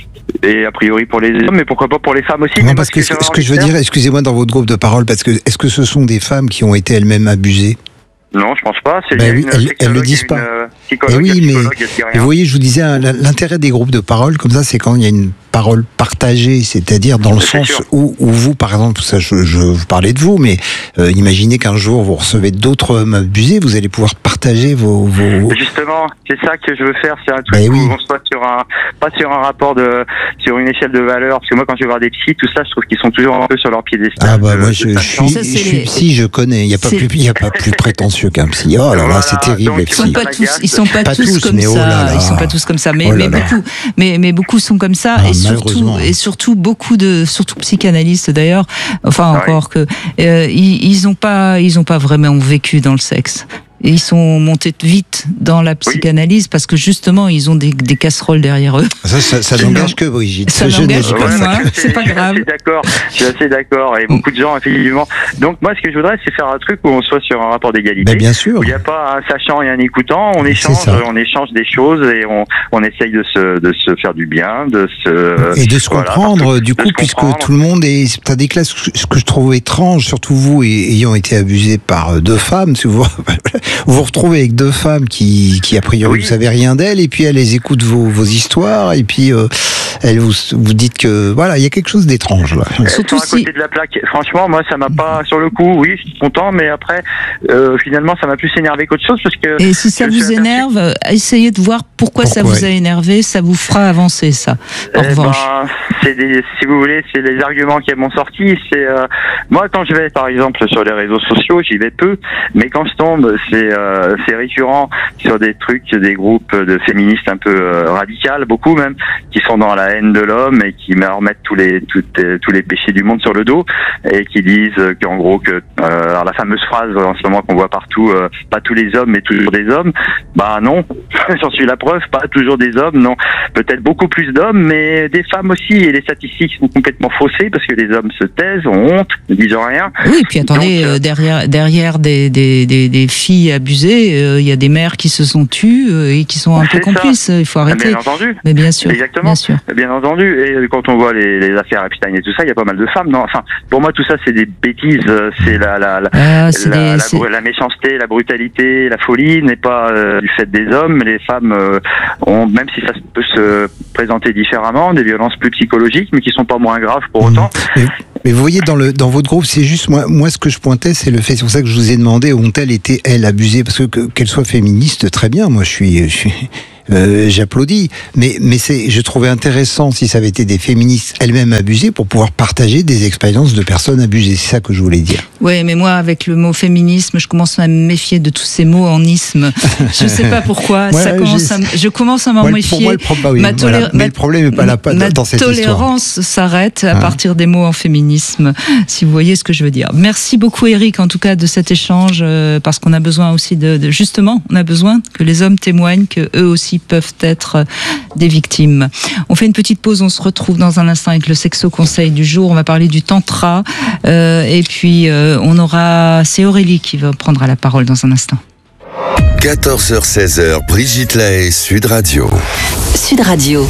Et a priori pour les hommes, mais pourquoi pas pour les femmes aussi. Non, parce que ce que, ce que je veux dire, excusez-moi, dans votre groupe de parole, parce que est-ce que ce sont des femmes qui ont été elles-mêmes abusées ? Non, je pense pas. C'est ben oui, une elles, elles le disent pas. Et oui, mais vous voyez, je vous disais, l'intérêt des groupes de parole comme ça, c'est quand il y a une parole partagée, c'est-à-dire dans le c'est sens où, où vous, par exemple, ça, je, je vous parlais de vous, mais euh, imaginez qu'un jour vous recevez d'autres hommes abusés, vous allez pouvoir partager vos, vos... Justement, c'est ça que je veux faire, c'est un truc ben où oui. on soit sur un, pas sur un rapport de, sur une échelle de valeur, parce que moi quand je vais voir des psys, tout ça, je trouve qu'ils sont toujours un peu sur leur piédestal. Ah bah moi je, je suis, ça, je suis psy, je connais, il n'y a pas c'est... plus, il y a pas plus prétentieux qu'un psy. Oh là là, voilà, c'est terrible. Donc, ils sont pas tous, ils sont pas, pas tous, tous comme ça. Oh là là. Ils sont pas tous comme ça, mais, oh mais beaucoup, mais mais beaucoup sont comme ça, ah, et surtout et surtout beaucoup de, surtout psychanalystes d'ailleurs. Enfin ah encore oui. que euh, ils, ils ont pas, ils ont pas vraiment vécu dans le sexe. Et ils sont montés vite dans la psychanalyse oui. parce que justement ils ont des, des casseroles derrière eux. Ça, ça, ça n'engage que Brigitte. Ça je n'engage que ouais, moi. C'est, c'est pas je grave. Je suis d'accord. Je suis assez d'accord. Et beaucoup de gens effectivement. Donc moi, ce que je voudrais, c'est faire un truc où on soit sur un rapport d'égalité. Ben, bien sûr. Où il n'y a pas un sachant et un écoutant. On échange, on échange des choses et on, on essaye de se, de se faire du bien, de se et de se voilà, comprendre. que, du coup, puisque comprendre. Tout le monde est, t'as des classes. Ce que je trouve étrange, surtout vous ayant été abusé par deux femmes, si vous vous, vous retrouvez avec deux femmes qui, qui a priori oui. vous savez rien d'elles, et puis elles les écoutent vos, vos histoires, et puis euh, elles vous, vous dites que voilà, il y a quelque chose d'étrange là. Elles Surtout sont à côté si... de la plaque. Franchement, moi ça m'a pas sur le coup. Oui, je suis content, mais après euh, finalement ça m'a plus énervé qu'autre chose parce que. Et si ça vous énerve, aperçu... essayez de voir pourquoi, pourquoi ça vous a énervé. Ça vous fera avancer ça. En eh revanche. Ben, c'est des, si vous voulez, c'est les arguments qui m'ont sorti. C'est euh, moi quand je vais par exemple sur les réseaux sociaux, j'y vais peu, mais quand je tombe, c'est euh, c'est récurrent sur des trucs, des groupes de féministes un peu euh, radicales, beaucoup même, qui sont dans la haine de l'homme et qui remettent tous les tous, tous les péchés du monde sur le dos et qui disent qu'en gros que euh, alors la fameuse phrase en ce moment qu'on voit partout, euh, pas tous les hommes mais toujours des hommes. Bah non, j'en suis la preuve, pas toujours des hommes, non, peut-être beaucoup plus d'hommes, mais des femmes aussi. Et les statistiques sont complètement faussées parce que les hommes se taisent, ont honte, ne disent rien. Oui, puis attendez, Donc, euh, derrière derrière des des des, des filles est abusé, il y a des mères qui se sont tues et qui sont un c'est peu complices. Ça. Il faut arrêter. Bien entendu. Mais bien sûr. Exactement. Bien sûr. Bien entendu. Et quand on voit les, les affaires Epstein et tout ça, il y a pas mal de femmes. Non, enfin, pour moi, tout ça, c'est des bêtises. C'est la la la, ah, c'est la, des, la, la méchanceté, la brutalité, la folie n'est pas euh, du fait des hommes. Les femmes euh, ont, même si ça peut se présenter différemment, des violences plus psychologiques, mais qui sont pas moins graves pour autant. Mais, mais vous voyez, dans le dans votre groupe, c'est juste moi, moi ce que je pointais, c'est le fait. C'est pour ça que je vous ai demandé ont-elles été elles abusées, parce que, que qu'elles soient féministes, très bien. Moi, je suis, je suis euh, j'applaudis. Mais mais c'est, je trouvais intéressant si ça avait été des féministes elles-mêmes abusées pour pouvoir partager des expériences de personnes abusées. C'est ça que je voulais dire. Oui, mais moi, avec le mot féminisme, je commence à me méfier de tous ces mots en isme. Je ne sais pas pourquoi. Ouais, ça commence à, je commence à m'en ouais, méfier. Pour moi, le problème, bah oui, ma voilà. tolé- Mais le problème n'est pas là pas ma dans cette histoire. Ma tolérance s'arrête à hein. partir des mots en féminisme, si vous voyez ce que je veux dire. Merci beaucoup, Eric, en tout cas, de cet échange, euh, parce qu'on a besoin aussi de, de, justement, on a besoin que les hommes témoignent que eux aussi peuvent être des victimes. On fait une petite pause, on se retrouve dans un instant avec le sexo conseil du jour. On va parler du tantra, euh, et puis euh, on aura c'est Aurélie qui va prendre la parole dans un instant. quatorze heures seize, Brigitte Lahaie, Sud Radio. Sud Radio.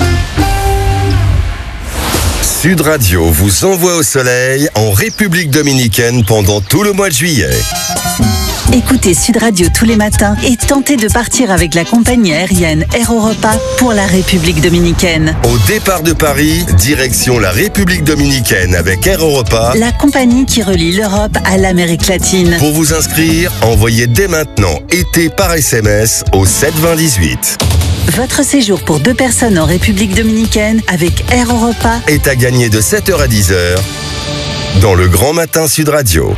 Sud Radio vous envoie au soleil en République dominicaine pendant tout le mois de juillet. Écoutez Sud Radio tous les matins et tentez de partir avec la compagnie aérienne Air Europa pour la République dominicaine. Au départ de Paris, direction la République dominicaine avec Air Europa, la compagnie qui relie l'Europe à l'Amérique latine. Pour vous inscrire, envoyez dès maintenant été par S M S au sept vingt dix-huit. Votre séjour pour deux personnes en République dominicaine avec Air Europa est à gagner de sept heures à dix heures dans le Grand Matin Sud Radio.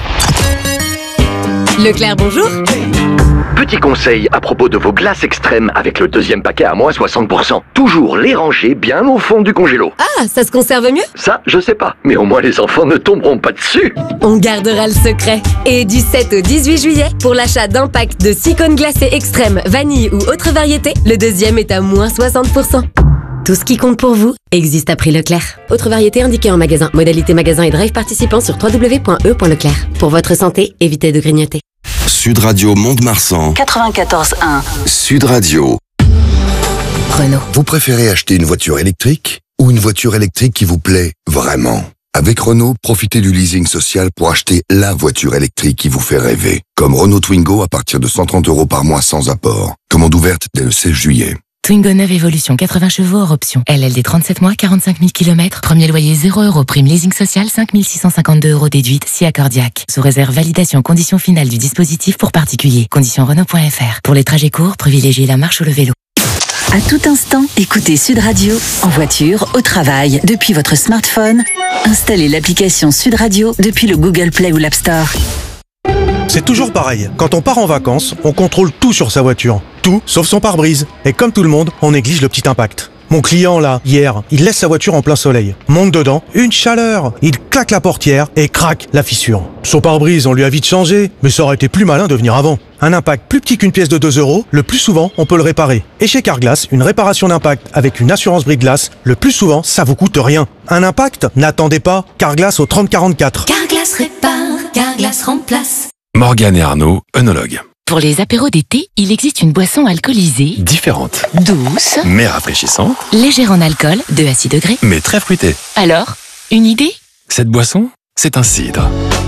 Leclerc, bonjour. Petit conseil à propos de vos glaces extrêmes avec le deuxième paquet à moins soixante pour cent. Toujours les ranger bien au fond du congélo. Ah, ça se conserve mieux? Ça, je sais pas. Mais au moins les enfants ne tomberont pas dessus. On gardera le secret. Et du sept au dix-huit juillet, pour l'achat d'un pack de six cônes glacés extrêmes, vanille ou autre variété, le deuxième est à moins soixante pour cent. Tout ce qui compte pour vous existe à prix Leclerc. Autre variété indiquée en magasin. Modalité magasin et drive participant sur w w w point e point leclerc. Pour votre santé, évitez de grignoter. Sud Radio Mont-de-Marsan. quatre-vingt-quatorze un. Sud Radio. Renault. Vous préférez acheter une voiture électrique ou une voiture électrique qui vous plaît vraiment? Avec Renault, profitez du leasing social pour acheter la voiture électrique qui vous fait rêver. Comme Renault Twingo à partir de cent trente euros par mois sans apport. Commande ouverte dès le seize juillet. Twingo neuve Evolution quatre-vingts chevaux hors option. L L D trente-sept mois, quarante-cinq mille kilomètres. Premier loyer zéro euros. Prime leasing social cinq mille six cent cinquante-deux euros déduite si accordiaque. Sous réserve validation conditions finales du dispositif pour particuliers. Conditions Renault point F R. Pour les trajets courts, privilégiez la marche ou le vélo. À tout instant, écoutez Sud Radio, en voiture, au travail, depuis votre smartphone. Installez l'application Sud Radio depuis le Google Play ou l'App Store. C'est toujours pareil. Quand on part en vacances, on contrôle tout sur sa voiture. Tout, sauf son pare-brise. Et comme tout le monde, on néglige le petit impact. Mon client, là, hier, il laisse sa voiture en plein soleil. Monte dedans, une chaleur. Il claque la portière et craque la fissure. Son pare-brise, on lui a vite changé, mais ça aurait été plus malin de venir avant. Un impact plus petit qu'une pièce de deux euros, le plus souvent, on peut le réparer. Et chez Carglass, une réparation d'impact avec une assurance bris-de-glace, le plus souvent, ça vous coûte rien. Un impact? N'attendez pas. Carglass au trente quarante-quatre. Carglass répare, Carglass remplace. Morgane et Arnaud, œnologues. Pour les apéros d'été, il existe une boisson alcoolisée, Différente, douce, mais rafraîchissante, légère en alcool, deux à six degrés. mais très fruitée. Alors, une idée? Cette boisson, c'est un cidre.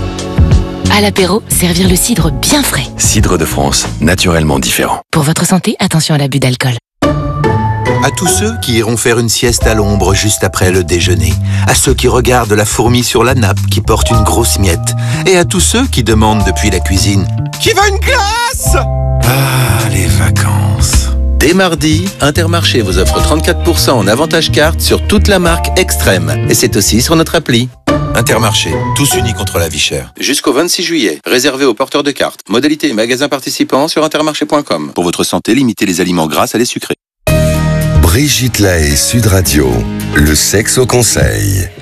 À l'apéro, servir le cidre bien frais. Cidre de France, naturellement différent. Pour votre santé, attention à l'abus d'alcool. À tous ceux qui iront faire une sieste à l'ombre juste après le déjeuner. À ceux qui regardent la fourmi sur la nappe qui porte une grosse miette. Et à tous ceux qui demandent depuis la cuisine « Qui veut une glace ?» Ah, les vacances. Dès mardi, Intermarché vous offre trente-quatre pour cent en avantage carte sur toute la marque Extrême. Et c'est aussi sur notre appli. Intermarché, tous unis contre la vie chère. Jusqu'au vingt-six juillet, réservé aux porteurs de cartes. Modalité et magasins participants sur intermarché point com. Pour votre santé, limitez les aliments gras à les sucrés. Brigitte Lahaie, Sud Radio, le sexe au conseil.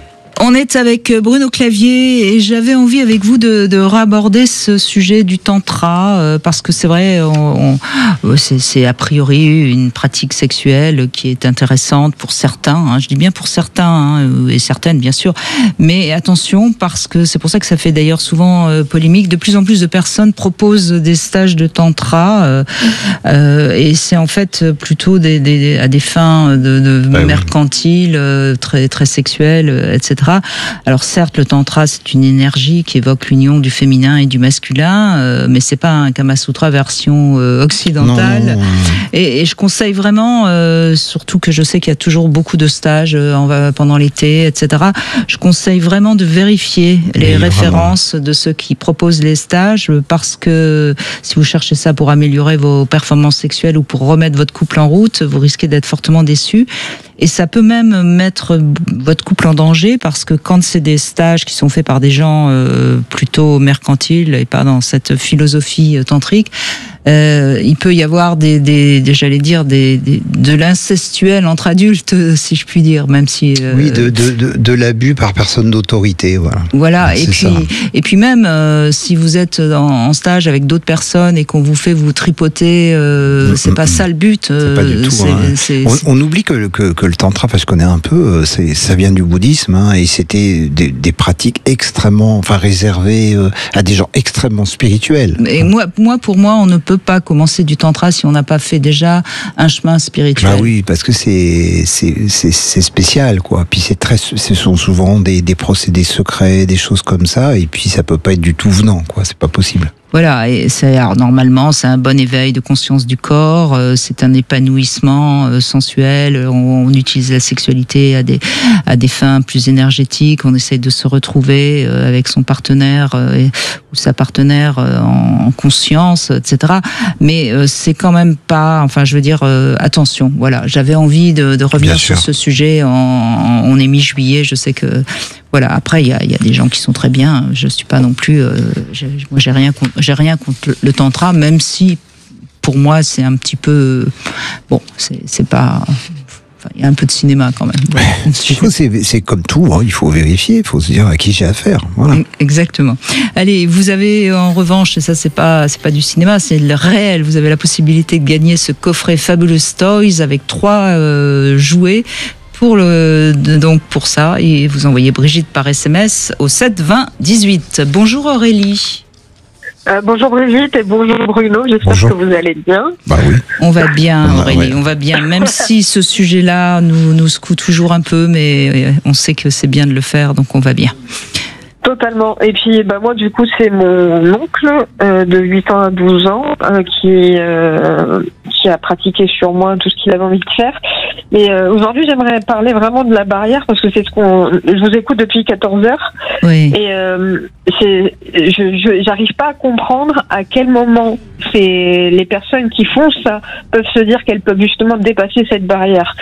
On est avec Bruno Clavier et j'avais envie avec vous de, de raborder ce sujet du tantra euh, parce que c'est vrai, on, on, c'est, c'est a priori une pratique sexuelle qui est intéressante pour certains. Hein, je dis bien pour certains hein, et certaines bien sûr, mais attention parce que c'est pour ça que ça fait d'ailleurs souvent euh, polémique. De plus en plus de personnes proposent des stages de tantra euh, euh, et c'est en fait plutôt des, des, à des fins de, de bah mercantiles, euh, très très sexuelles, et cetera. Alors certes, le tantra c'est une énergie qui évoque l'union du féminin et du masculin, euh, mais c'est pas un Kama Sutra version euh, occidentale. Non, non, non. Et, et je conseille vraiment, euh, surtout que je sais qu'il y a toujours beaucoup de stages euh, en, pendant l'été, et cetera. Je conseille vraiment de vérifier les oui, références vraiment. de ceux qui proposent les stages, parce que si vous cherchez ça pour améliorer vos performances sexuelles ou pour remettre votre couple en route, vous risquez d'être fortement déçus. Et ça peut même mettre votre couple en danger parce que quand c'est des stages qui sont faits par des gens euh, plutôt mercantiles et pas dans cette philosophie tantrique, euh, il peut y avoir des, des, des j'allais dire des, des de l'incestuel entre adultes, si je puis dire, même si euh, oui, de, de, de, de l'abus par personne d'autorité, voilà. Voilà. Et puis ça. et puis même euh, si vous êtes en, en stage avec d'autres personnes et qu'on vous fait vous tripoter, euh, mmh, c'est mmh, pas ça le but. C'est pas du tout. C'est, hein. c'est, on, c'est... on oublie que, que, que le tantra, parce qu'on est un peu, c'est, ça vient du bouddhisme, hein, et c'était des, des pratiques extrêmement, enfin réservées euh, à des gens extrêmement spirituels. Et moi, moi, pour moi, on ne peut pas commencer du tantra si on n'a pas fait déjà un chemin spirituel. Bah oui, parce que c'est c'est c'est, c'est spécial, quoi. Puis c'est très, ce sont souvent des, des procédés secrets, des choses comme ça, et puis ça peut pas être du tout venant, quoi. C'est pas possible. Voilà, et c'est, alors normalement c'est un bon éveil de conscience du corps, euh, c'est un épanouissement euh, sensuel, on, on utilise la sexualité à des à des fins plus énergétiques, on essaye de se retrouver euh, avec son partenaire euh, ou sa partenaire euh, en, en conscience, et cetera. Mais euh, c'est quand même pas, enfin je veux dire, euh, attention, voilà, j'avais envie de, de revenir sur ce sujet, en, en, on est mi-juillet, je sais que... Voilà. Après, il y a, y a des gens qui sont très bien. Je suis pas non plus. Euh, j'ai, moi, j'ai rien contre, j'ai rien contre le, le tantra, même si pour moi c'est un petit peu bon. C'est, c'est pas. Enfin, il y a un peu de cinéma quand même. Ouais. Il faut, c'est, c'est comme tout. Hein, il faut vérifier. Il faut se dire à qui j'ai affaire. Voilà. Exactement. Allez, vous avez en revanche, et ça c'est pas, c'est pas du cinéma, c'est le réel. Vous avez la possibilité de gagner ce coffret Fabulous Toys avec trois euh, jouets. Pour le, donc pour ça, et vous envoyez Brigitte par S M S au sept vingt dix-huit. Bonjour Aurélie. Euh, bonjour Brigitte et bonjour Bruno, j'espère bonjour. que vous allez bien. Bah oui. On va bien Aurélie, ouais. on va bien, même si ce sujet-là nous, nous secoue toujours un peu, mais on sait que c'est bien de le faire, donc on va bien. Totalement. Et puis bah moi du coup c'est mon oncle euh, de huit ans à douze ans euh, qui euh, qui a pratiqué sur moi tout ce qu'il avait envie de faire. Et euh, aujourd'hui j'aimerais parler vraiment de la barrière parce que c'est ce qu'on je vous écoute depuis quatorze heures. Oui. Et euh, c'est je, je j'arrive pas à comprendre à quel moment c'est les personnes qui font ça peuvent se dire qu'elles peuvent justement dépasser cette barrière.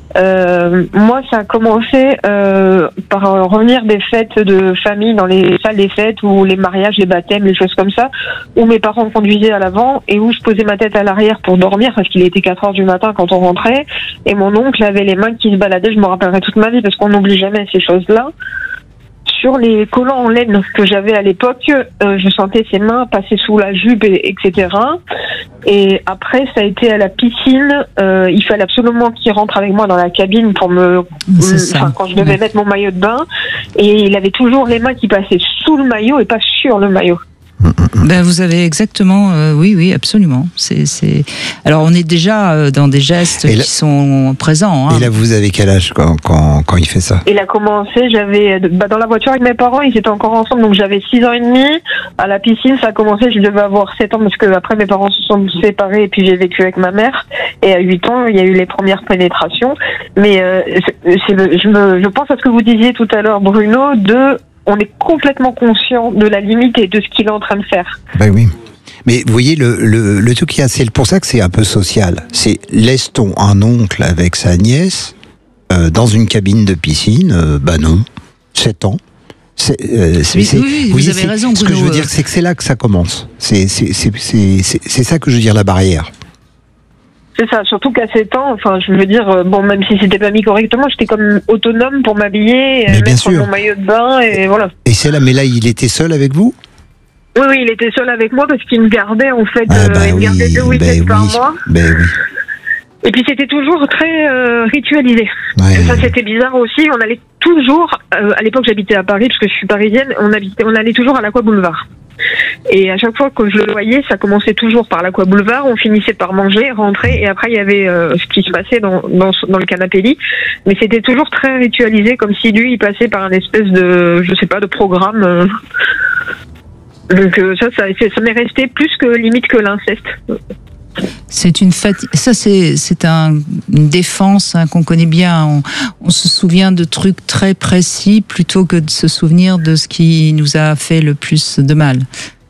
Euh, moi ça a commencé euh, par revenir des fêtes de famille dans les salles des fêtes ou les mariages, les baptêmes, les choses comme ça, où mes parents me conduisaient à l'avant et où je posais ma tête à l'arrière pour dormir parce qu'il était quatre heures du matin quand on rentrait et mon oncle avait les mains qui se baladaient, je me rappellerai toute ma vie parce qu'on n'oublie jamais ces choses-là. Sur les collants en laine que j'avais à l'époque, euh, je sentais ses mains passer sous la jupe, et, etc. Et après, ça a été à la piscine. Euh, il fallait absolument qu'il rentre avec moi dans la cabine pour me, enfin, quand je devais ouais. mettre mon maillot de bain. Et il avait toujours les mains qui passaient sous le maillot et pas sur le maillot. Ben vous avez exactement, euh, oui, oui, absolument. C'est, c'est. Alors on est déjà euh, dans des gestes là, qui sont présents. Hein. Et là, vous avez quel âge quand, quand, quand il fait ça? Il a commencé, j'avais, bah, dans la voiture avec mes parents, ils étaient encore ensemble, donc j'avais six ans et demi. À la piscine, ça a commencé, je devais avoir sept ans parce que après mes parents se sont séparés et puis j'ai vécu avec ma mère. Et à huit ans, il y a eu les premières pénétrations. Mais euh, c'est, c'est le, je me, je pense à ce que vous disiez tout à l'heure, Bruno, de on est complètement conscient de la limite et de ce qu'il est en train de faire. Ben oui. Mais vous voyez, le, le, le truc, c'est pour ça que c'est un peu social. C'est laisse-t-on un oncle avec sa nièce euh, dans une cabine de piscine? euh, Ben non. sept ans. C'est, euh, c'est, oui, c'est, oui, vous, vous avez raison, Bruno. Ce que je veux dire, c'est que c'est là que ça commence. C'est, c'est, c'est, c'est, c'est, c'est ça que je veux dire, la barrière. C'est ça, surtout qu'à sept ans, enfin, je veux dire, bon, même si c'était pas mis correctement, j'étais comme autonome pour m'habiller, Mais bien mettre sûr. mon maillot de bain, et voilà. Et c'est là, mais là, il était seul avec vous? Oui, oui, il était seul avec moi parce qu'il me gardait, en fait, Ah, bah euh, il me oui, gardait deux week-ends ben par oui, mois. ben oui. Et puis c'était toujours très euh, ritualisé. Ouais. Ça c'était bizarre aussi. On allait toujours, euh, à l'époque j'habitais à Paris parce que je suis parisienne, on habitait, on allait toujours à l'Aqua Boulevard. Et à chaque fois que je le voyais, ça commençait toujours par l'Aqua Boulevard. On finissait par manger, rentrer, et après il y avait euh, ce qui se passait dans dans, dans le canapé lit. Mais c'était toujours très ritualisé, comme si lui il passait par un espèce de, je sais pas, de programme. Euh. Donc euh, ça, ça, ça m'est resté plus que limite que l'inceste. C'est une fatigue. Ça, c'est c'est un, une défense hein, qu'on connaît bien. On, on se souvient de trucs très précis plutôt que de se souvenir de ce qui nous a fait le plus de mal.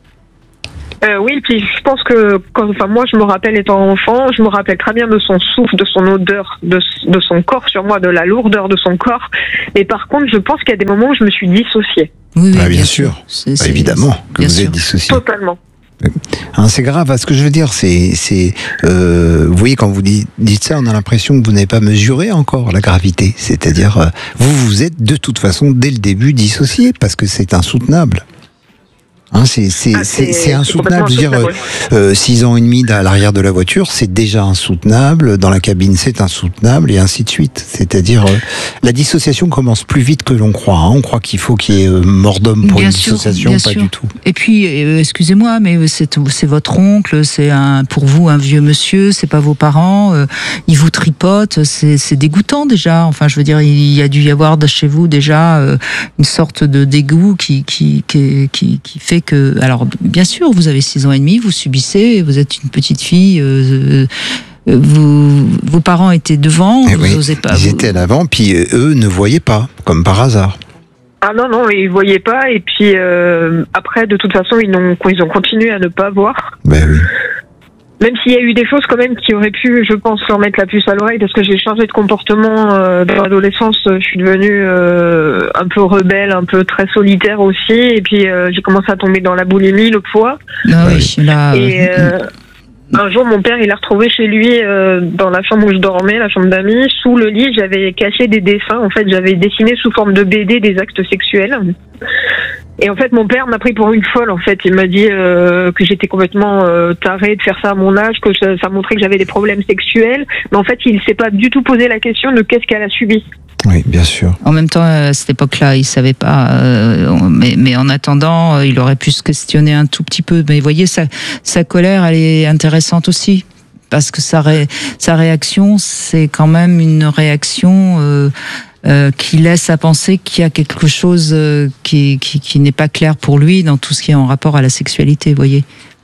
Euh, oui, puis je pense que quand, enfin moi je me rappelle étant enfant, je me rappelle très bien de son souffle, de son odeur, de, de son corps sur moi, de la lourdeur de son corps. Et par contre, je pense qu'il y a des moments où je me suis dissociée. Oui, oui, Ah, bien, bien sûr, sûr. C'est- Bah, c'est- évidemment que bien vous sûr. êtes dissocié. Totalement. Hein, c'est grave. Ce que je veux dire, c'est, c'est, euh, vous voyez, quand vous dites, dites ça, on a l'impression que vous n'avez pas mesuré encore la gravité. C'est-à-dire, euh, vous vous êtes de toute façon dès le début dissocié parce que c'est insoutenable. Hein, c'est, c'est, Ah, c'est, c'est- c'est c'est insoutenable. Je veux dire, complètement euh, euh, six ans et demi à l'arrière de la voiture, c'est déjà insoutenable. Dans la cabine, c'est insoutenable, et ainsi de suite. C'est-à-dire, euh, la dissociation commence plus vite que l'on croit. Hein. On croit qu'il faut qu'il y ait euh, mort d'homme pour Bien une sûr, dissociation, bien pas sûr. du tout. Et puis, euh, excusez-moi, mais c'est c'est votre oncle, c'est un pour vous un vieux monsieur, c'est pas vos parents. Euh, il vous tripote, c'est c'est dégoûtant déjà. Enfin, je veux dire, il y a dû y avoir de chez vous déjà euh, une sorte de dégoût qui qui qui qui, qui fait que. Alors, bien sûr, vous avez six ans et demi, vous subissez, vous êtes une petite fille. Euh, euh, vous, vos parents étaient devant, Eh vous oui, n'osez pas. ils vous- étaient à l'avant, puis euh, eux ne voyaient pas, comme par hasard. Ah non, non, ils voyaient pas. Et puis euh, après, de toute façon, ils ont, ils ont continué à ne pas voir. Ben oui. Même s'il y a eu des choses quand même qui auraient pu, je pense, leur mettre la puce à l'oreille, parce que j'ai changé de comportement euh, dans l'adolescence. Je suis devenue euh, un peu rebelle, un peu très solitaire aussi. Et puis euh, j'ai commencé à tomber dans la boulimie, le poids. Ah oui, là. Et euh, euh, un jour, mon père, il a retrouvé chez lui, euh, dans la chambre où je dormais, la chambre d'amis, sous le lit, j'avais caché des dessins. En fait, j'avais dessiné sous forme de B D des actes sexuels. Et en fait, mon père m'a pris pour une folle. En fait, il m'a dit euh, que j'étais complètement euh, tarée de faire ça à mon âge, que ça, ça montrait que j'avais des problèmes sexuels. Mais en fait, il s'est pas du tout posé la question de qu'est-ce qu'elle a subi. Oui, bien sûr. En même temps, à cette époque-là, il savait pas. euh, mais, mais en attendant, euh, il aurait pu se questionner un tout petit peu. Mais vous voyez, sa, sa colère, elle est intéressante aussi. Parce que sa, ré, sa réaction, c'est quand même une réaction euh, euh, qui laisse à penser qu'il y a quelque chose euh, qui, qui, qui n'est pas clair pour lui dans tout ce qui est en rapport à la sexualité, vous voyez.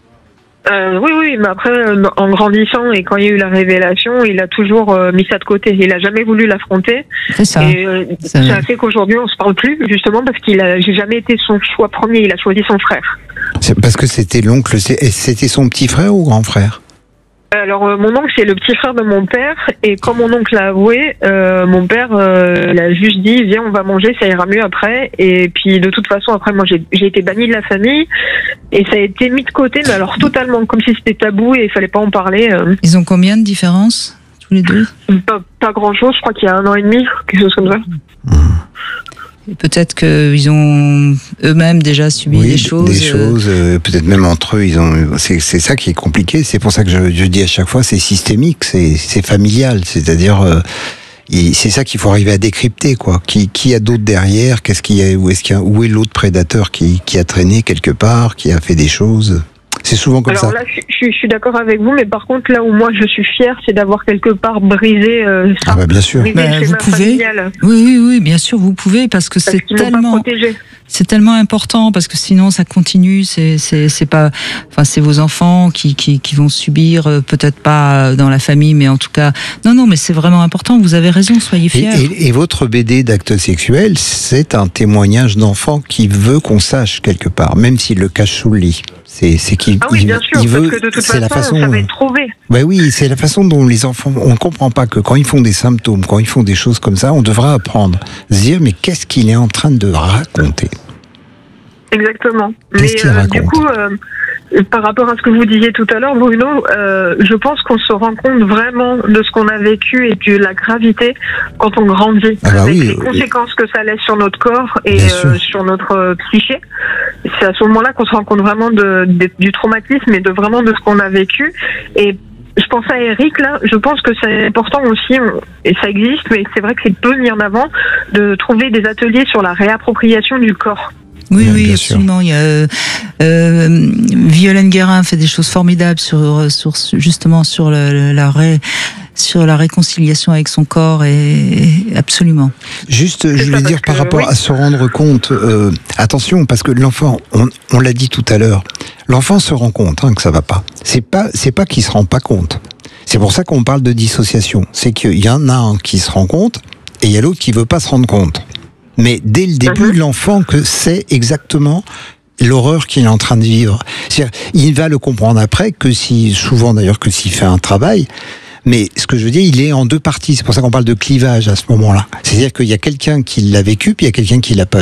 Euh, oui, oui, mais après, euh, en grandissant et quand il y a eu la révélation, il a toujours euh, mis ça de côté. Il a jamais voulu l'affronter. C'est ça. Et euh, ça a fait qu'aujourd'hui, on se parle plus, justement parce qu'il a, j'ai jamais été son choix premier. Il a choisi son frère. C'est parce que c'était l'oncle, c'est- et c'était son petit frère ou grand frère? Alors, euh, mon oncle, c'est le petit frère de mon père. Et quand mon oncle l'a avoué, euh, mon père euh, il a juste dit, viens, on va manger, ça ira mieux après. Et puis, de toute façon, après, moi, j'ai, j'ai été bannie de la famille. Et ça a été mis de côté, mais alors totalement, comme si c'était tabou et il fallait pas en parler. euh. Ils ont combien de différences, tous les deux? Pas, pas grand-chose, je crois qu'il y a un an et demi, quelque chose comme ça. Peut-être qu'ils ont eux-mêmes déjà subi Oui, des choses. Des choses, euh, peut-être même entre eux, ils ont. C'est, c'est ça qui est compliqué. C'est pour ça que je, je dis à chaque fois, c'est systémique, c'est, c'est familial. C'est-à-dire, euh, il- c'est ça qu'il faut arriver à décrypter, quoi. Qui, qui a d'autre derrière? Qu'est-ce qu'il y a? Où est-ce qu'il y a, où est l'autre prédateur qui, qui a traîné quelque part, qui a fait des choses? C'est souvent comme Alors ça. là, je, je, je suis d'accord avec vous, mais par contre, là où moi je suis fière, c'est d'avoir quelque part brisé euh, ça. Ah bah bien sûr. Brisé Bah, le vous schéma pouvez. familial. Oui, oui, oui, bien sûr, vous pouvez, parce que Parce c'est qu'ils m'ont pas tellement, protégée. c'est tellement important, parce que sinon ça continue. C'est, c'est, c'est pas, enfin, c'est vos enfants qui, qui, qui vont subir, euh, peut-être pas dans la famille, mais en tout cas, non, non, mais c'est vraiment important. Vous avez raison, soyez Et, fiers. et- et votre B D d'actes sexuels, c'est un témoignage d'enfant qui veut qu'on sache quelque part, même s'il le cache sous le lit. C'est, c'est qu'il Ah oui, il, bien sûr, il veut. parce que de toute c'est la façon, façon. ça va être trouvé. Ben oui, c'est la façon dont les enfants. On ne comprend pas que quand ils font des symptômes, quand ils font des choses comme ça, on devra apprendre, se dire mais qu'est-ce qu'il est en train de raconter? Exactement. Qu'est-ce Mais qu'il euh, raconte du coup, euh, Par rapport à ce que vous disiez tout à l'heure, Bruno, euh, je pense qu'on se rend compte vraiment de ce qu'on a vécu et de la gravité quand on grandit, ah bah avec oui, les conséquences que ça laisse sur notre corps et euh, sur notre euh, psyché. C'est à ce moment-là qu'on se rend compte vraiment de, de, du traumatisme et de vraiment de ce qu'on a vécu. Et je pense à Eric, là, je pense que c'est important aussi, et ça existe, mais c'est vrai que c'est peu mis en avant, de trouver des ateliers sur la réappropriation du corps. Oui, oui, absolument. Il y a euh, euh, Violaine Guérin fait des choses formidables sur, sur justement sur le, la ré, sur la réconciliation avec son corps et, et absolument. Juste, je voulais dire par rapport oui. à se rendre compte. Euh, attention, parce que l'enfant, on, on l'a dit tout à l'heure, l'enfant se rend compte hein, que ça va pas. C'est pas, c'est pas qu'il se rend pas compte. C'est pour ça qu'on parle de dissociation. C'est qu'il y en a un qui se rend compte et il y a l'autre qui veut pas se rendre compte. Mais dès le début, uh-huh. l'enfant que sait exactement l'horreur qu'il est en train de vivre. C'est-à-dire, il va le comprendre après, que si, souvent d'ailleurs, que s'il fait un travail. Mais ce que je veux dire, il est en deux parties. C'est pour ça qu'on parle de clivage à ce moment-là. C'est-à-dire qu'il y a quelqu'un qui l'a vécu, puis il y a quelqu'un qui l'a pas